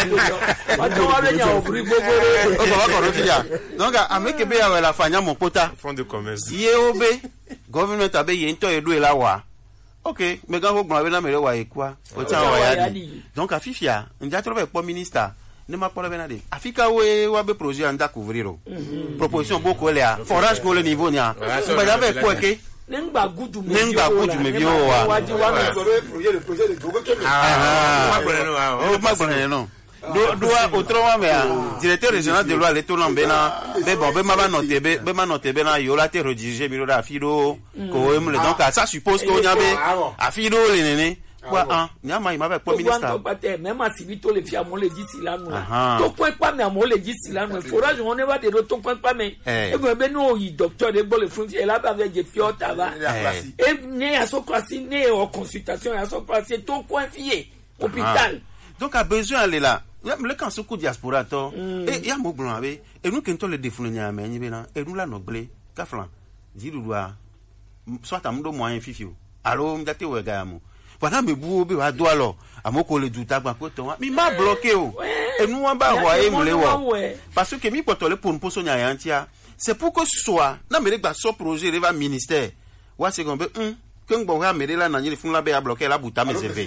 Speaker 3: o baba ko no tiya donc ameke be awale la fanya mon pota
Speaker 4: fond de commerce
Speaker 3: ye obe government abe ye nto edu la wa OK me gan ho gbon abe na mere wa ekwa o ta wa ya di donc afifia nja trobe po minister ne ma pole benade afika we wa be projet anda couvrir proposition beaucoup le forage ko le niveau nia ba da be ko ke
Speaker 2: nengba gudu
Speaker 3: me vio wa
Speaker 1: le projet de Gogo Kemi
Speaker 3: ma bonne non do autrement mais directeur régional de loi le to lambena be bon be ma noter be na yo la te rediriger mi da fido ko em le donc ça suppose ko nya be afido le nene quoi nyama ima avec ministre
Speaker 2: même asibito le fia mo le dit silano to point pas mais mo le dit silano forage on ne va de to point pas mais e go be no yi docteur de bol fun et là avec des piot tava et né à so classe né en consultation à so classe to confier hôpital
Speaker 3: donc a besoin aller là le kan so ko diaspora to et ya mo blon ave et nous kento le defunu nya me nyi be na e nous la noble ka flan dirudwa soit amudo moyen fifio allo mdate we ga mu voilà me bou be wa do alors amoko le douta gba ko to mi ma bloqué o et nous on ba wa e mle wo parce que mi poto le pour poso nya yantia c'est pour que soit na me gba so projet reva ministère wa se gombe que ngbo ha me la na nyi fun la be a bloquer la buta mes évé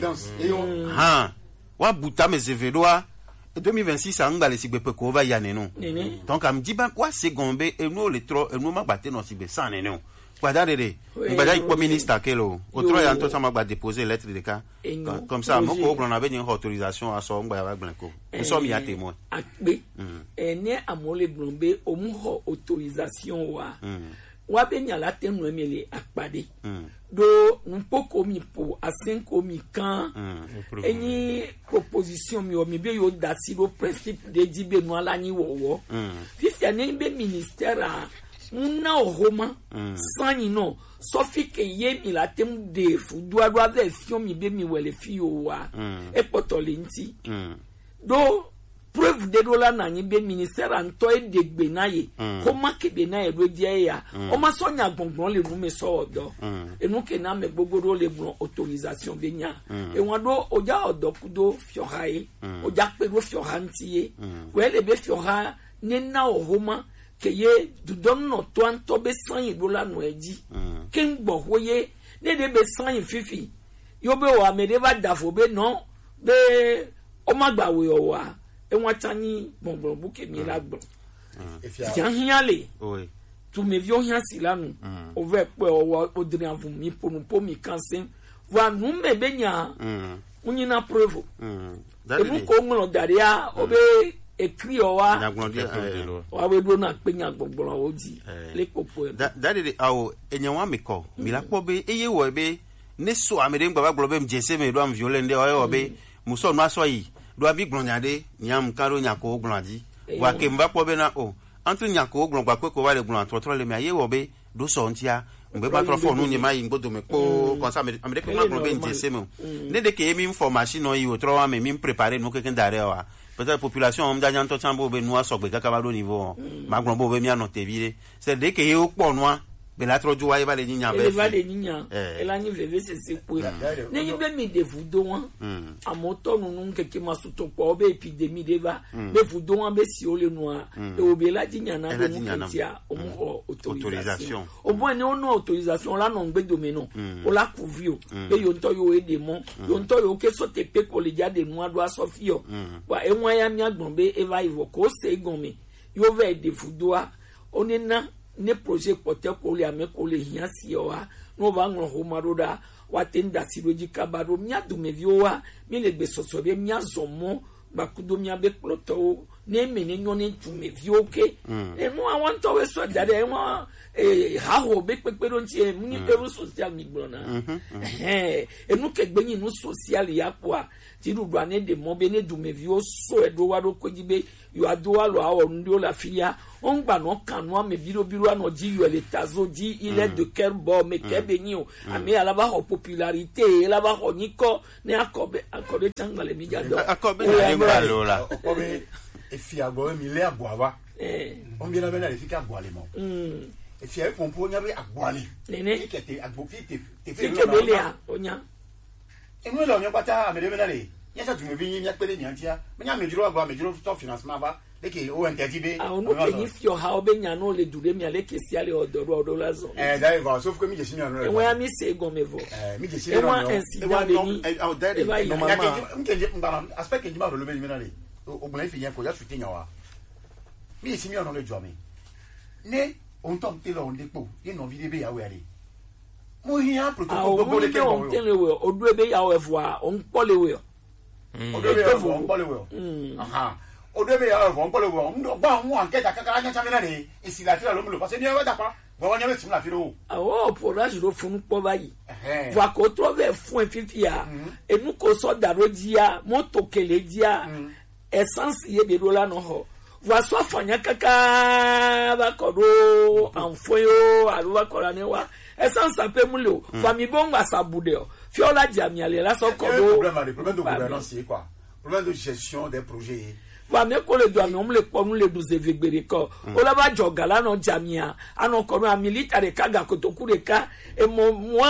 Speaker 3: wa buta mes évé doa 2026 a ngba le sigbe pe ko va ya nenu donc am di ba wa se gombe et nous le trop et nous ma batte no sigbe sans nenu Guardez, il ministre Kelo. Autre y a tout ça m'a déposé lettre de cas. Comme ça, moi, on avait une autorisation à son blanco. Nous sommes y à témoin.
Speaker 2: Et né à mole blombe, au mouho autorisation wa. Wa benya la tenu emele akpade. Do mpoko mi po a 5 mi kan. Eni proposition mi o mi be yo dasi do principe de dibe no ala ni wo. Fifi ane be ministère a una Roma sani no sofi ke ye mi la tem de fu do version mi be mi wele fi o wa e potolenti do preuve de dola na ni be ministère anto e degbe na ye ko ma ke be na e do die ya o ma so nya gbongbon le nu me so odo e nu ke na me gbogbo le bon autorisation be nya e won do oja odo kudo fiohae oja pe do fiohantie wele be fioha ne na o Roma que ye du don no to anto be san yi dola no eji ken gbo hoye ne de be san yi fifi yo be wa me de ba dafo be no be o ma gba we o wa e won tani bonbon bu ke mi la gbon ya hiale
Speaker 3: oui
Speaker 2: tu me vio hian si lanu o ve pe o wa o dri avu mi ponu po mi kansen wa nu me be nya unyi na preuve e mu ko nglo daria o be écrit wa we do na penya gbogboro oji le popo
Speaker 3: that is awo enyanwa meko mi la po be eye wo be ne so amede ngba gboro be mjese me do am violende o be muso no aso yi do abi gbonjade nyam karo nyako gbonadi wa ke mba po be na entre nyako gbon gba ko wa le gbon trotro le me aye wo be do so ntia mbe ba trofo no nyima yi ngbodo me ko kon sa amede ko ma gbon be mjese me ne de ke mi information no yi o tro wa me mi préparer no ke ken dare wa peut-être population on d'ailleurs tout temps be noa so gbe kaka ba do niveau ma gbon bo be mi anote vire c'est de ke ye o po noa be la troju wa ba le nyinya be
Speaker 2: va le nyinya e la nyi veve se po ne yi be mi de vudo wan amoto nunu keke masuto po be epidemie de va be vudo wan be si o le noa e o be la nyinya na do mu ketia o mu autorisation o bo ne o no autorisation la no gbe do me no o la couvrir be yo nto yo e de mo yo nto yo ke so te pe ko le ja de noa do asofio wa e won ya mi agbon be e va ivo ko se gon mi yo ve de vudo a onena ne projet pote ko le ame ko le hian si wa no va ngro ho maroda wa tenda siroji kabaro mia du me viowa mi le gbe soso be mia zomo ba kudo mia be ploto ne me ne nyo ne tume vi oke enu awon to we so dade e won ha ho be pepe don ti e muni peru social migbo na enu ke gbeyin nu social yapo a ti du ane de mo be ne dume vi o so edo wa do kojibe yo adowa lo awo ndio la filia on gba no kanu ame biro ano ji yo le tazo ji il est de quel bord me ke beni o ame alaba ho popularité alaba ho niko ne akobe tangale mi jado
Speaker 3: akobe na ngalo la
Speaker 6: akobe e fi ago mi le agwa on bien na le fi ka agwa le mo e fi e pompo nya be agwa le
Speaker 2: nene
Speaker 6: ke te agbo fi te
Speaker 2: fi ke belia onya
Speaker 6: e mo lo nya pata ame de na le nya sa tu me vi nya pele ni antia me nya me jiro agwa me jiro to financement ba leke o entity
Speaker 2: ah ono ke ni fi o ha obenya no le dure mi ale ke si ale odoro la zo
Speaker 6: dai va sauf que mi je sinu no
Speaker 2: e won mi se gon me vo
Speaker 6: mi je sinu no
Speaker 2: e won ni
Speaker 1: au dare
Speaker 6: normalement mke mbara aspect que jima do le be mi na le o blan fi yen ko ya suti nya wa mi si mi no le jo mi ne on tom te lo on depo ye no video be ya we ale mo hian protocol gbogbo le ke
Speaker 2: on tele we odu ebe ya we vo a on pole we
Speaker 6: odu ebe ya on pole we aha odu ebe ya on pole we ndo gba won anketa kakara nya chamina ni isi la fi lo mu lo parce ni e wa tapa bo nya be sim la fi lo
Speaker 2: awo porage do fun po bayi wa ko to ve fun fifia enu ko so daro dia moto kele dia essence ye be do la no ho wa so afanya kaka ba ko do anfoyo aluwa ko la ne wa essence ape mu le fami bon wa sabude o fiola jamiale la so ko do
Speaker 6: problème de gouvernance c'est quoi problème de gestion des projets
Speaker 2: wa me ko le do ami le po mu le 12 vegbere ko o la ba jogala no jamia ano ko no military kaga ko to kureka e mo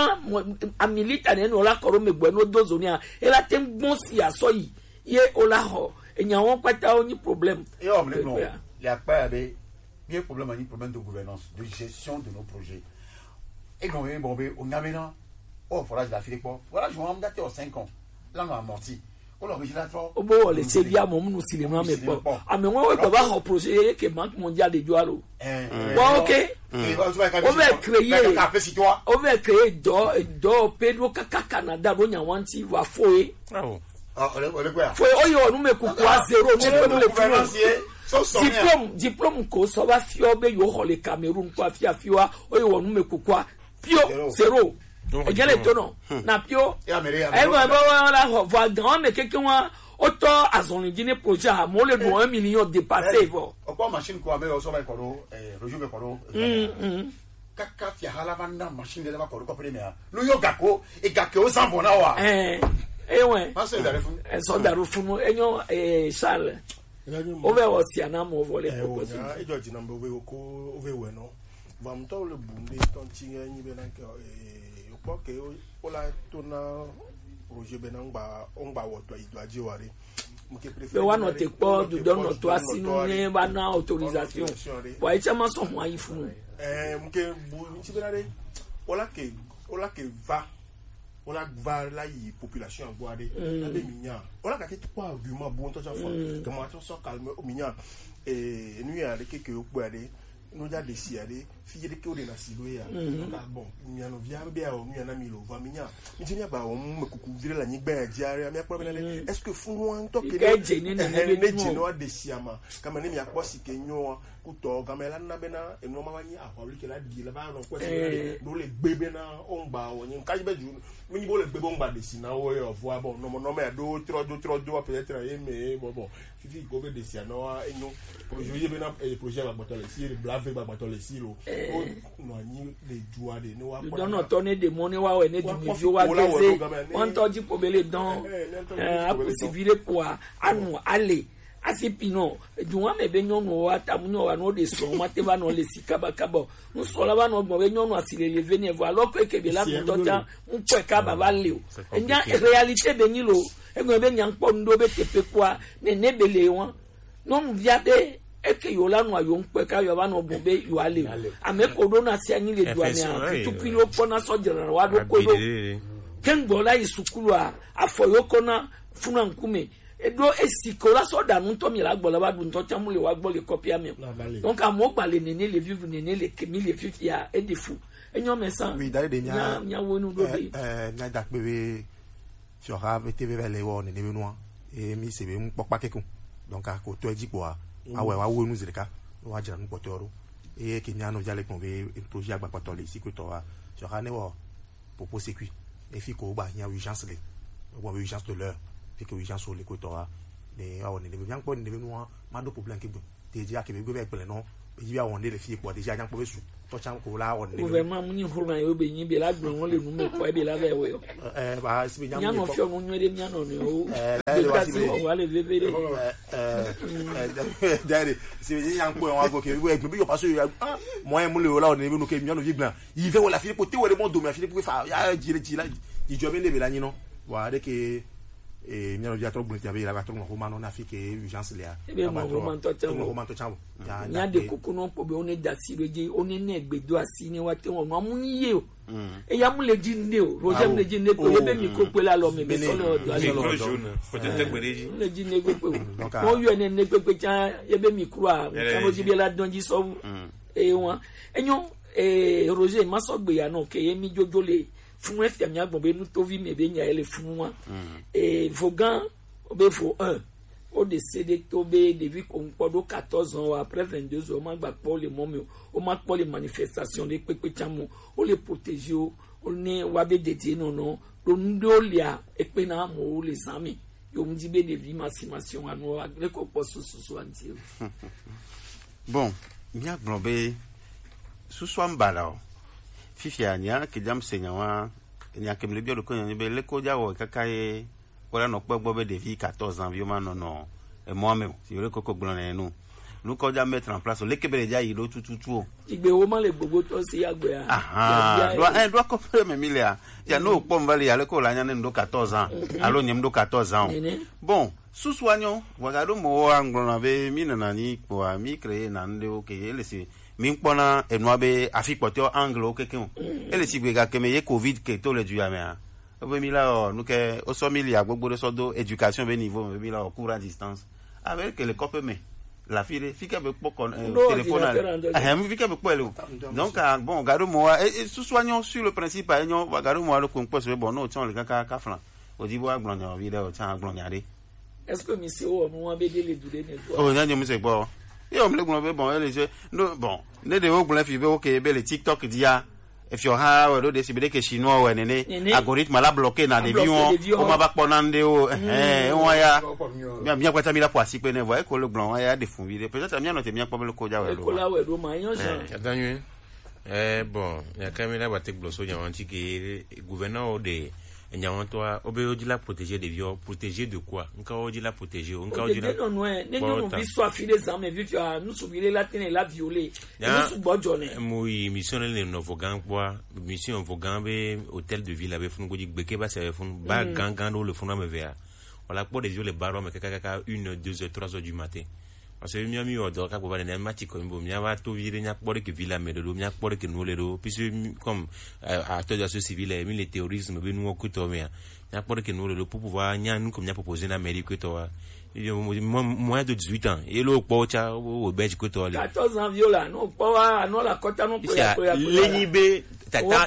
Speaker 2: a military no la ko ro megbo no dozonia e la tem gbon si aso yi ye o la ho enya won pata oni problème
Speaker 6: et on le non il y a pas des bien problème de gouvernance de gestion de nos projets et non bon on a maintenant oh forage la file quoi voilà je vais me dater aux 5 ans là on a menti on le régulateur
Speaker 2: obo le sevia mo mu sile no me po ame won we ba ho projet que banque mondiale de joalo wa OK on va créer do Pedro kaka Canada do nyawanti wa foe foi oyo nu me kuku a zero ne le financier diplôme ko so ba fio be yo ho le Cameroun kwa fia oyo nu me kuku a pio zero ejele tono na pio e ba la ho va grand me quelqu'un wa auto azon dine projet a mo le do 1 million dépassé vo
Speaker 6: o machine ko abe o so ba ko do rojo be ko do kaka fia hala banda machine de la ko do ko premier no yo gako e gako o san bona wa
Speaker 2: ouais so daru funu enyo Charles o ve o si ana mo vole
Speaker 1: ko e George number we ko o ve we no va mto le bumbe ton tinga nyi be na ke o po ke o la to na projet be na ngba wo to ido aje ware mke préfère
Speaker 2: be wa no te po du don no to asinu ne ba na autorisation wa e chama so ho ayi funu
Speaker 1: mke bu nti be na re o la ke va on a la population en boire la mignon on a quatre trois arguments bon toi ça fois comment ça calme au mignon et nous y a des quelques boire nous a décidé fille de que na siloya bon mignon no vient bien au mignon na milo va mignon mais tu n'y a pas on me couvrir la nigba diarrhée mais problème est-ce que fou on to que ne no desiama kama ni ya kwa sikenyo kuto kama la na bena e no mama ni akwa ke la di la ba no kwa no le gbebe na on gba won ka be ju mi bo le gbebe on gba desi na wo yo vo abo no no me do tro peut-être e me bon fifi go be desi na wa enyo projet be na projet ba botole si le blave ba botole si lo no ni le jua de no wa
Speaker 2: don no tourner de money wa we ne du video wa gese on to ji pobele don a possible pour anu ale asipino duwa me be nyonu wa tamunyo wa no de so mate ba no le sikaba kabo no so la ba no gbo be nyonu asile le veni vo alors que be la mutota unpe ka baba leo enya réalité be nyilo egbe be nyang po ndo be tepe kwa ne nebele won no mviade eke yo la no ayo unpe ka yo ba no gbo be yo ale ame kodo na si anyi le duane a fitukiri opo na so general wa do kodo kengbo la isukulu a afoyo kona funa nkume edo esikola so danu to mi la gbola ba dun to tamu le wa gbo le copy ami donc amo gba le nene le vivre nene le kemi le fifi ya e defu enyo mesan
Speaker 1: oui dare de
Speaker 2: nya wonu do be
Speaker 1: na dak bebe sur have tv le wo nene benoa e mi se be mpopa kekun donc a ko to ji quoi awe wa wo nu zirika wa jira nu potoro e ke nyano jale kon ve projet agba patole si ko to wa so ha ne wo pour sécu et fi ko ba nya urgence le ou urgence de l'heure fi que urgence le ko to wa mais on ne bien ko ne nous ma do problème ke te ji akebe go be pele no e ji awon le fi ko déjà jan ko be su to chan ko la on ne
Speaker 2: vraiment mu ni horan yo be yin be la gbon won le nu me ko e be la be we yo
Speaker 1: ba si be
Speaker 2: nya no fi onu nwe de nya no ni o wa le bebe de
Speaker 1: dare si be nya ko won go ke we bi yo paso mo en mu le la on ne be no ke nya no vi glan il veut la fi ko te we de mon do me fi pour fa ya ji la i jo be ne be la ni no wa de ke e mi hanno già troppo ti aveva la troppo ma non affi che urgence le ha
Speaker 2: e mo romanto
Speaker 1: ciao
Speaker 2: nya de kuku no po be oni da si reje oni na egbedo asi ni wa te won amu ye o e ya mu le ji nde o roje mu le ji nde ko ye be mi ko pe la lo me be solo do
Speaker 4: peut-être gbereji
Speaker 2: le ji ne gbe pe o yo ene ne gbe cha ye be mi kru a mo ji be la donji so e won enyo roje ma so gbe ya no ke ye mi jojo le fún ẹ̀fẹ̀ mi agbọ̀n bẹ́ẹ̀ ní tó vi mi ẹ̀ bẹ́ẹ̀ nyà ẹ̀ lè fún wa vogan ó bẹ́ẹ̀ fò 1 ó de sédé tó bẹ́ẹ̀ dèbí kò ń pọ́ dó 14 ans après 22 ans ó má gbà pọ́ lè mọ́ mi o ó má pọ́ lè manifestation lè pépé tsamu ó lè protéger o ó ní wa bẹ́ẹ̀ dèdè nùnú ló ń dó lè à ẹ̀pẹ́ náà mọ̀ ó lè sàn mi yóò ń di bẹ́ẹ̀ dèbí masimation àná àgbẹ̀ kò pọ̀ sososo àǹtí o.
Speaker 3: Bon mi agbọ̀n bẹ́ẹ̀ susua ń bala o fifi anya ke jam senyawa nya ke mlebio ko nya be le ko jawo kaka ye wala no pegbo be de vie 14 ans vieux man non et moi même si le koko gbon na nu nu ko ja mettre en place le kebere ja yi lo tututu
Speaker 2: igbe wo ma le gbogbo to si agbe
Speaker 3: doit ko faire me milia ya no po mbali ya le ko la nya ne ndo 14 ans alo nyem ndo 14 ans bon suswanyo wagado mo anglon na be minana ni ko mi créer na ndo ke ele si min kpɔna enua be afi kpɔtɔ angle wo keke o ele si gbega keme ye covid ke to le du ya mea o be mi la o nu ke o so mi lia gbogbo de so do éducation be niveau be mi la o cours à distance avec que le cope me la fille fi ke be kpɔ téléphone mi fi ke be kpɔ ele o donc bon gado mo et soignons sur le principe enyo gado mo le ko kpɔ se bon no tson le kaka ka flan o di bo agbon ya video tsan agbon ya de
Speaker 2: est-ce que mi se o mo wa be de le dure ne to
Speaker 3: o nya mi se gbɔ yo me le gbon be bon ele je no bon ne de wo gbon fi be o ke be le TikTok dia if you ha we do de si be ke chinois we nene algorithme la bloquer na de vion o ma ba ponande o won ya mi akwata mi la po asipe ne vo e ko le gbon ya de fun video peut-être mi anote mi apo be le ko ja we
Speaker 2: ko la we do ma yan
Speaker 4: ja danyu bon ya kamera ba tek bloso ya wanti ke gouverneur de nyawan to obe oji la protéger des vieux protéger de quoi nka oji la protéger nka oji la
Speaker 2: non non vi so afile zame vi fi nous subire la tene la violer nous su bojo ne
Speaker 4: moi mission le no vogan quoi mission vogan be hôtel de ville avec fun goji gbeke ba se fun ba gangan do le fun na me vea wala pour des vieux les barons mais kaka 1 2 heures 3 heures du matin parce que mi odo ka boba ne mati ko mbo mi ava to vire nya kpore ke villa me do nya kpore ke no le do puisque comme acteur de la société civile mi le terrorisme be nu okuto me nya kpore ke no le do pour pouvoir nya nu comme nya proposer na mairie ko to wa moins de 18 ans et le kpo cha o beji ko to le
Speaker 2: 14 ans viola no kpo wa no la kota no ko ya
Speaker 4: lenyibe
Speaker 2: tata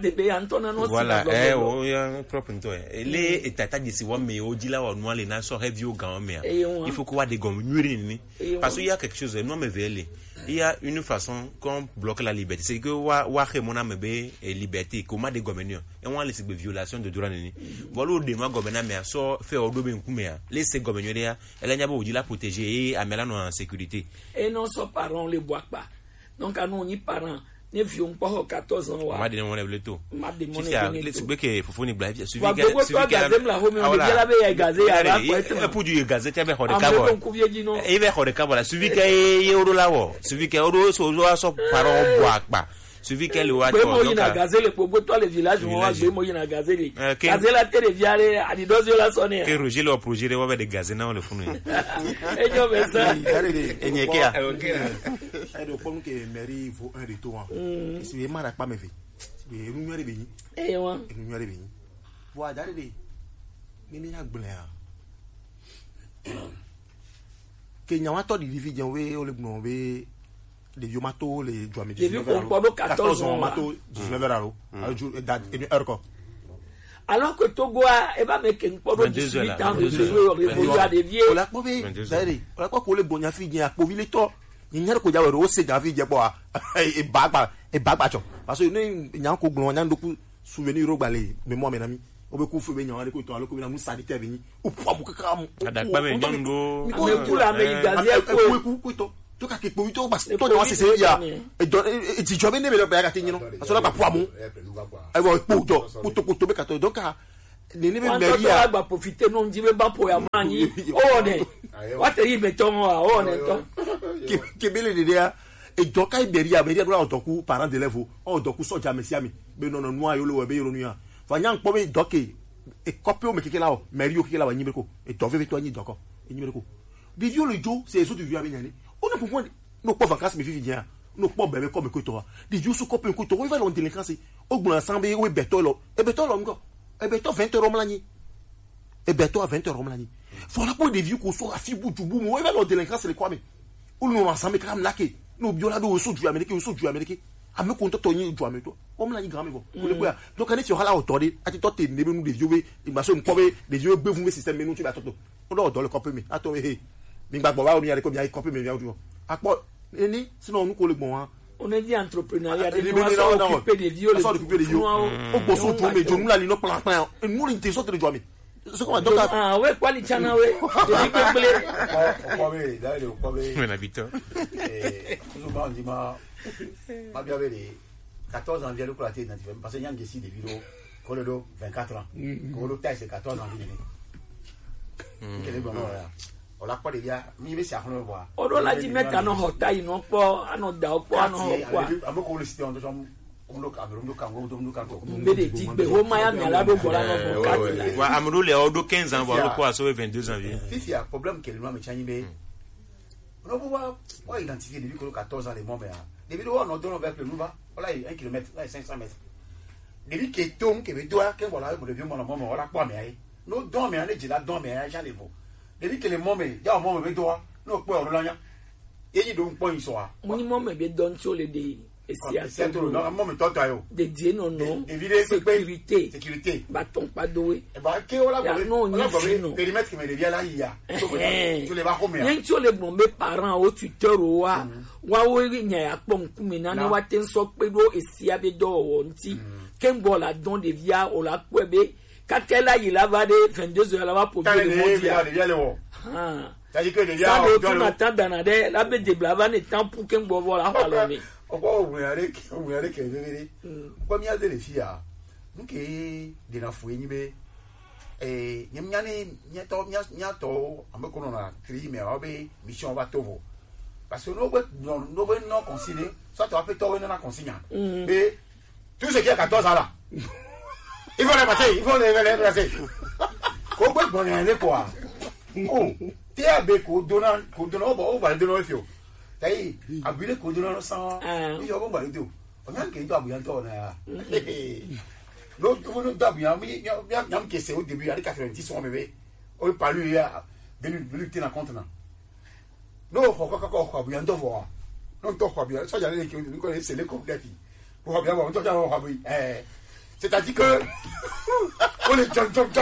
Speaker 2: voilà
Speaker 4: o ya propre nto le tata disi wa me o dila wa no le na so heavy o gan me il faut quoi de gomme nuire ni parce qu'il y a quelque chose non me vele il y a une façon qu'on bloque la liberté c'est que wa remona me be liberté comment de gomme et on laisse violation de droit ni voilà o de ma gomme na me so fait o do be nkume ya laisse gomme ni ya elle nya ba o dila protéger et amela no en sécurité
Speaker 2: et non so parents les boit pas donc à nous ni parents ne vions pas 14 ans
Speaker 4: wa madine mon le to
Speaker 2: madine
Speaker 4: mon que fofoni bla suivi
Speaker 2: que gazem la home on dia la be ya gaze ya ra
Speaker 4: ko pour du gaze te be hore ka bo e be hore ka bo la suivi que e oro lawo suivi que oro so paro bo akpa suivi que le wa to
Speaker 2: donc na gaze le pobo to le village on wa be mo na gaze le gaze la te viare ani dozo la sonne
Speaker 4: que roger le projet wa be de gaze na le funu
Speaker 2: e jo be ça
Speaker 3: e nyeke a
Speaker 1: ai do pon ke mairie faut un retour si e mara pa me fi be ru nyore be yin
Speaker 2: wa
Speaker 1: ru nyore be yin bo adare de ni mi agbon ya ke nyawa to di division we o le gbon we les vieux matos les
Speaker 2: les vieux 14 ans
Speaker 1: matos 19 heures alors jour date une heure quoi
Speaker 2: alors que Togo a va mettre un peu de 18 ans de jouer à des vieux.
Speaker 1: On l'a prouvé. D'ailleurs, on l'a pas collé bon ya fi ya pour vile to. Ni nyar ko jawe ro se ja fi je bo a. E bagba cho. Parce que ni nyan ko glon nyan doku souvenir ro gbale mémoire menami. Obe ku fu be nyan ko to alo ko na mu sanitaire ni. O po mu kaka mu.
Speaker 4: Adakpa me nyango.
Speaker 2: Mais pour la me gazier
Speaker 1: ko to. To ka ke po to bas to de wa se ya. E do e ti jobe ne me lo ba ka tin no. Aso la pa po amu. E wo po to be ka to donc ni be me ya
Speaker 2: ba profiter non di be ba po ya mani. O ne. What are you beton o ne to.
Speaker 1: Ke bele de ya e do ka iberia be dia do odoku parent de level o odoku so ja mesiami be no no no ayo lo be yoro nu ya. Fa nyang po be doke e copy o me keke la o meri o keke la wa nyimbe ko e do ve to anyi doko e nyimbe ko. Di vieux le jo c'est les autres vieux abenyani. On a pourquoi nos pas vacances me fi bien. Nos pas bébé comme que toi. Di vieux sous copy ko to o va l'on délinquance. O gbon ensemble o beto lo. E beto lo ngo. E beto 20 euros mlani. E beto à 20 euros mlani. Voilà pour des vieux ko so afi butu bu mo va l'on délinquance le quoi mais. Ou nous ensemble quand lake. Nous biola do so du américain o so du américain. A me konto to yin du américain. O mlani grand me vo. Ko le quoi. Donc quand tu hala autodé, ati to te ne be nous des vieux il m'a so nkobe des vieux be vous système nous tu ba to. On doit dans le copy me. Ato he. Bingba bo wa o ni ale ko bi ai copy me bien du. Apo eni sinon nous ko le bon hein.
Speaker 2: On est dit entrepreneuriat de nous occuper des vieux les
Speaker 1: vieux. O bo so tu me jo nous la li no plantain. Nous l'intention de joie me. C'est comment donc
Speaker 2: ah ouais quoi les chana ouais.
Speaker 4: Un habitant.
Speaker 6: Souvent on dit ma bien les 14 ans vient de collater parce que y a des des vidéos Colodo 24 ans. Colodo taille c'est 14 ans vient. Quel est bon là. On l'a pas déjà mi be sia hono boa.
Speaker 2: O do la di meta no hota ino po ano da o po ano kwa.
Speaker 6: Amo ko le site on do on kango.
Speaker 2: Mbede di be ho maya mi ala do bola no kati.
Speaker 4: Wa amru le o do 15 ans wa ko aso 22 janvier.
Speaker 6: Fifi a problème que le noir me changi be. On va identifier depuis 14 ans les moments là. Depuis on donne avec le nouba, voilà 1 km, là 500 mètres. Depuis que tom que be doa que voilà pour le vieux mon moment voilà quoi mais no don mais on est déjà don mais j'en ai beau. Depuis que les moments ya o moment be doa no po o lanya. Eyi do npo yin so a.
Speaker 2: Mo ni moment be don so le de
Speaker 6: c'est tout non moment toto yo.
Speaker 2: De Dieu non sécurité.
Speaker 6: Sécurité.
Speaker 2: Bâton pas doué.
Speaker 6: E ba ke o la
Speaker 2: non
Speaker 6: périmètre qui me devient là il y a. Tu les va combien?
Speaker 2: Yen tu les bon mes parents au tuteur wa we nya ya pon kuma na na wa ten so pe do esia be do wonti. Ken go la don de via o la kwebe. Kakela il va de 22 heures là pour le mondial. Ah.
Speaker 6: C'est-à-dire que les gars
Speaker 2: ça de tout attend dans la be de blava ne temps pour ken go voir la palomé.
Speaker 6: On va regarder que vérité. Comme il y a des filles là. Donc de la fouille ni be nyato ameko na tri mais obe mission va tovo. Parce que non consigné, soit tu as fait toi na consigne. Et tout ce qui a 14 ans là. Il faut les passer, Ko bon aller quoi. Oh, tu as beko donnant on va le donner fio. Tai, abule ko donnant sans. Il y a bon balé do. On a que doit bien toi na. L'autre vous doit bien nyam que c'est au début avec 90 on bébé. On pas lui venu tenir compte na. Non, ko bien to voir. Non to ko bien, ça j'allais que nous connaissons les complètes. Pour bien voir, c'est-à-dire que on est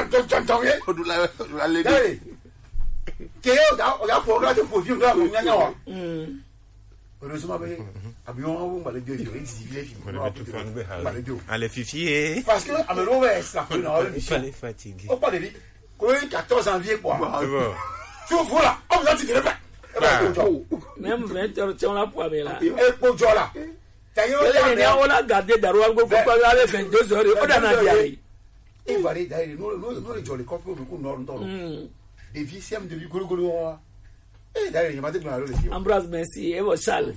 Speaker 6: parce que
Speaker 4: fallait fatiguer.
Speaker 6: On parle de 14 janvier quoi. Tu vois on va te dire
Speaker 2: même 20 heures on la poire là.
Speaker 6: Et pour là.
Speaker 2: On a gardé Darouan go pour aller 22 heures on a dit.
Speaker 6: Il va aller d'ailleurs nous les jolly copains nous nord des vicièmes de golo. Eh d'ailleurs il m'a dit que
Speaker 2: Ambroise merci et vos salles.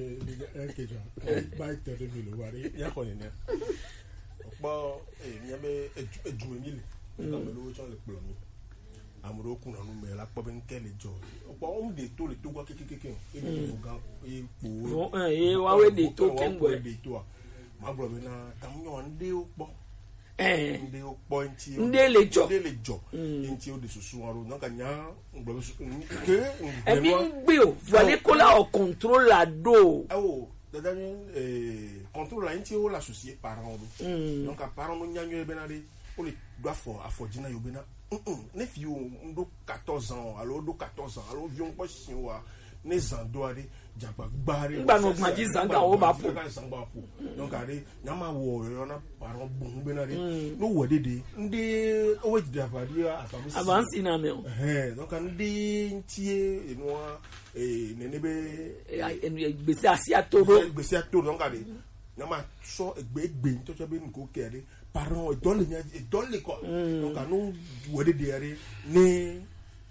Speaker 7: Amuro kuna no me la po ben kele jo opo on de to le to gwa kekeke e bi go e po
Speaker 2: wa we de to kengo
Speaker 7: de to ma bro be na tamunyo nde opo nde opo nti
Speaker 2: nde le jo
Speaker 7: nti o de susu aro na kanya ngbo su ke
Speaker 2: e bi gbe o voilà ko la o contrôle la do
Speaker 7: contrôle la nti o la soucier parent donc a parent no nyanyo e benade o le do afɔdzina yio bena ne fi o n do 14 ans alo do 14 ans alo vi o ŋkpɔ si wa ne zan do aɖe dzagba gba aɖe.
Speaker 2: Ngba no kuma dzi zan ga wo ba ƒo.
Speaker 7: Donc aɖe nyama wɔ yɔna parɔn bon bena ɖe no wɔ ɖeɖe nde o dzi dava ɖi afamu si.
Speaker 2: Avansi na me o.
Speaker 7: Donc nde ŋutie enua nene be.
Speaker 2: Gbese asi ato do.
Speaker 7: Gbese ato donc aɖe nyama sɔ egbe ntɔtɔ be nuko kɛ aɖe parɔn edɔ le kɔ. Donc anu wɔ ɖeɖe aɖe ne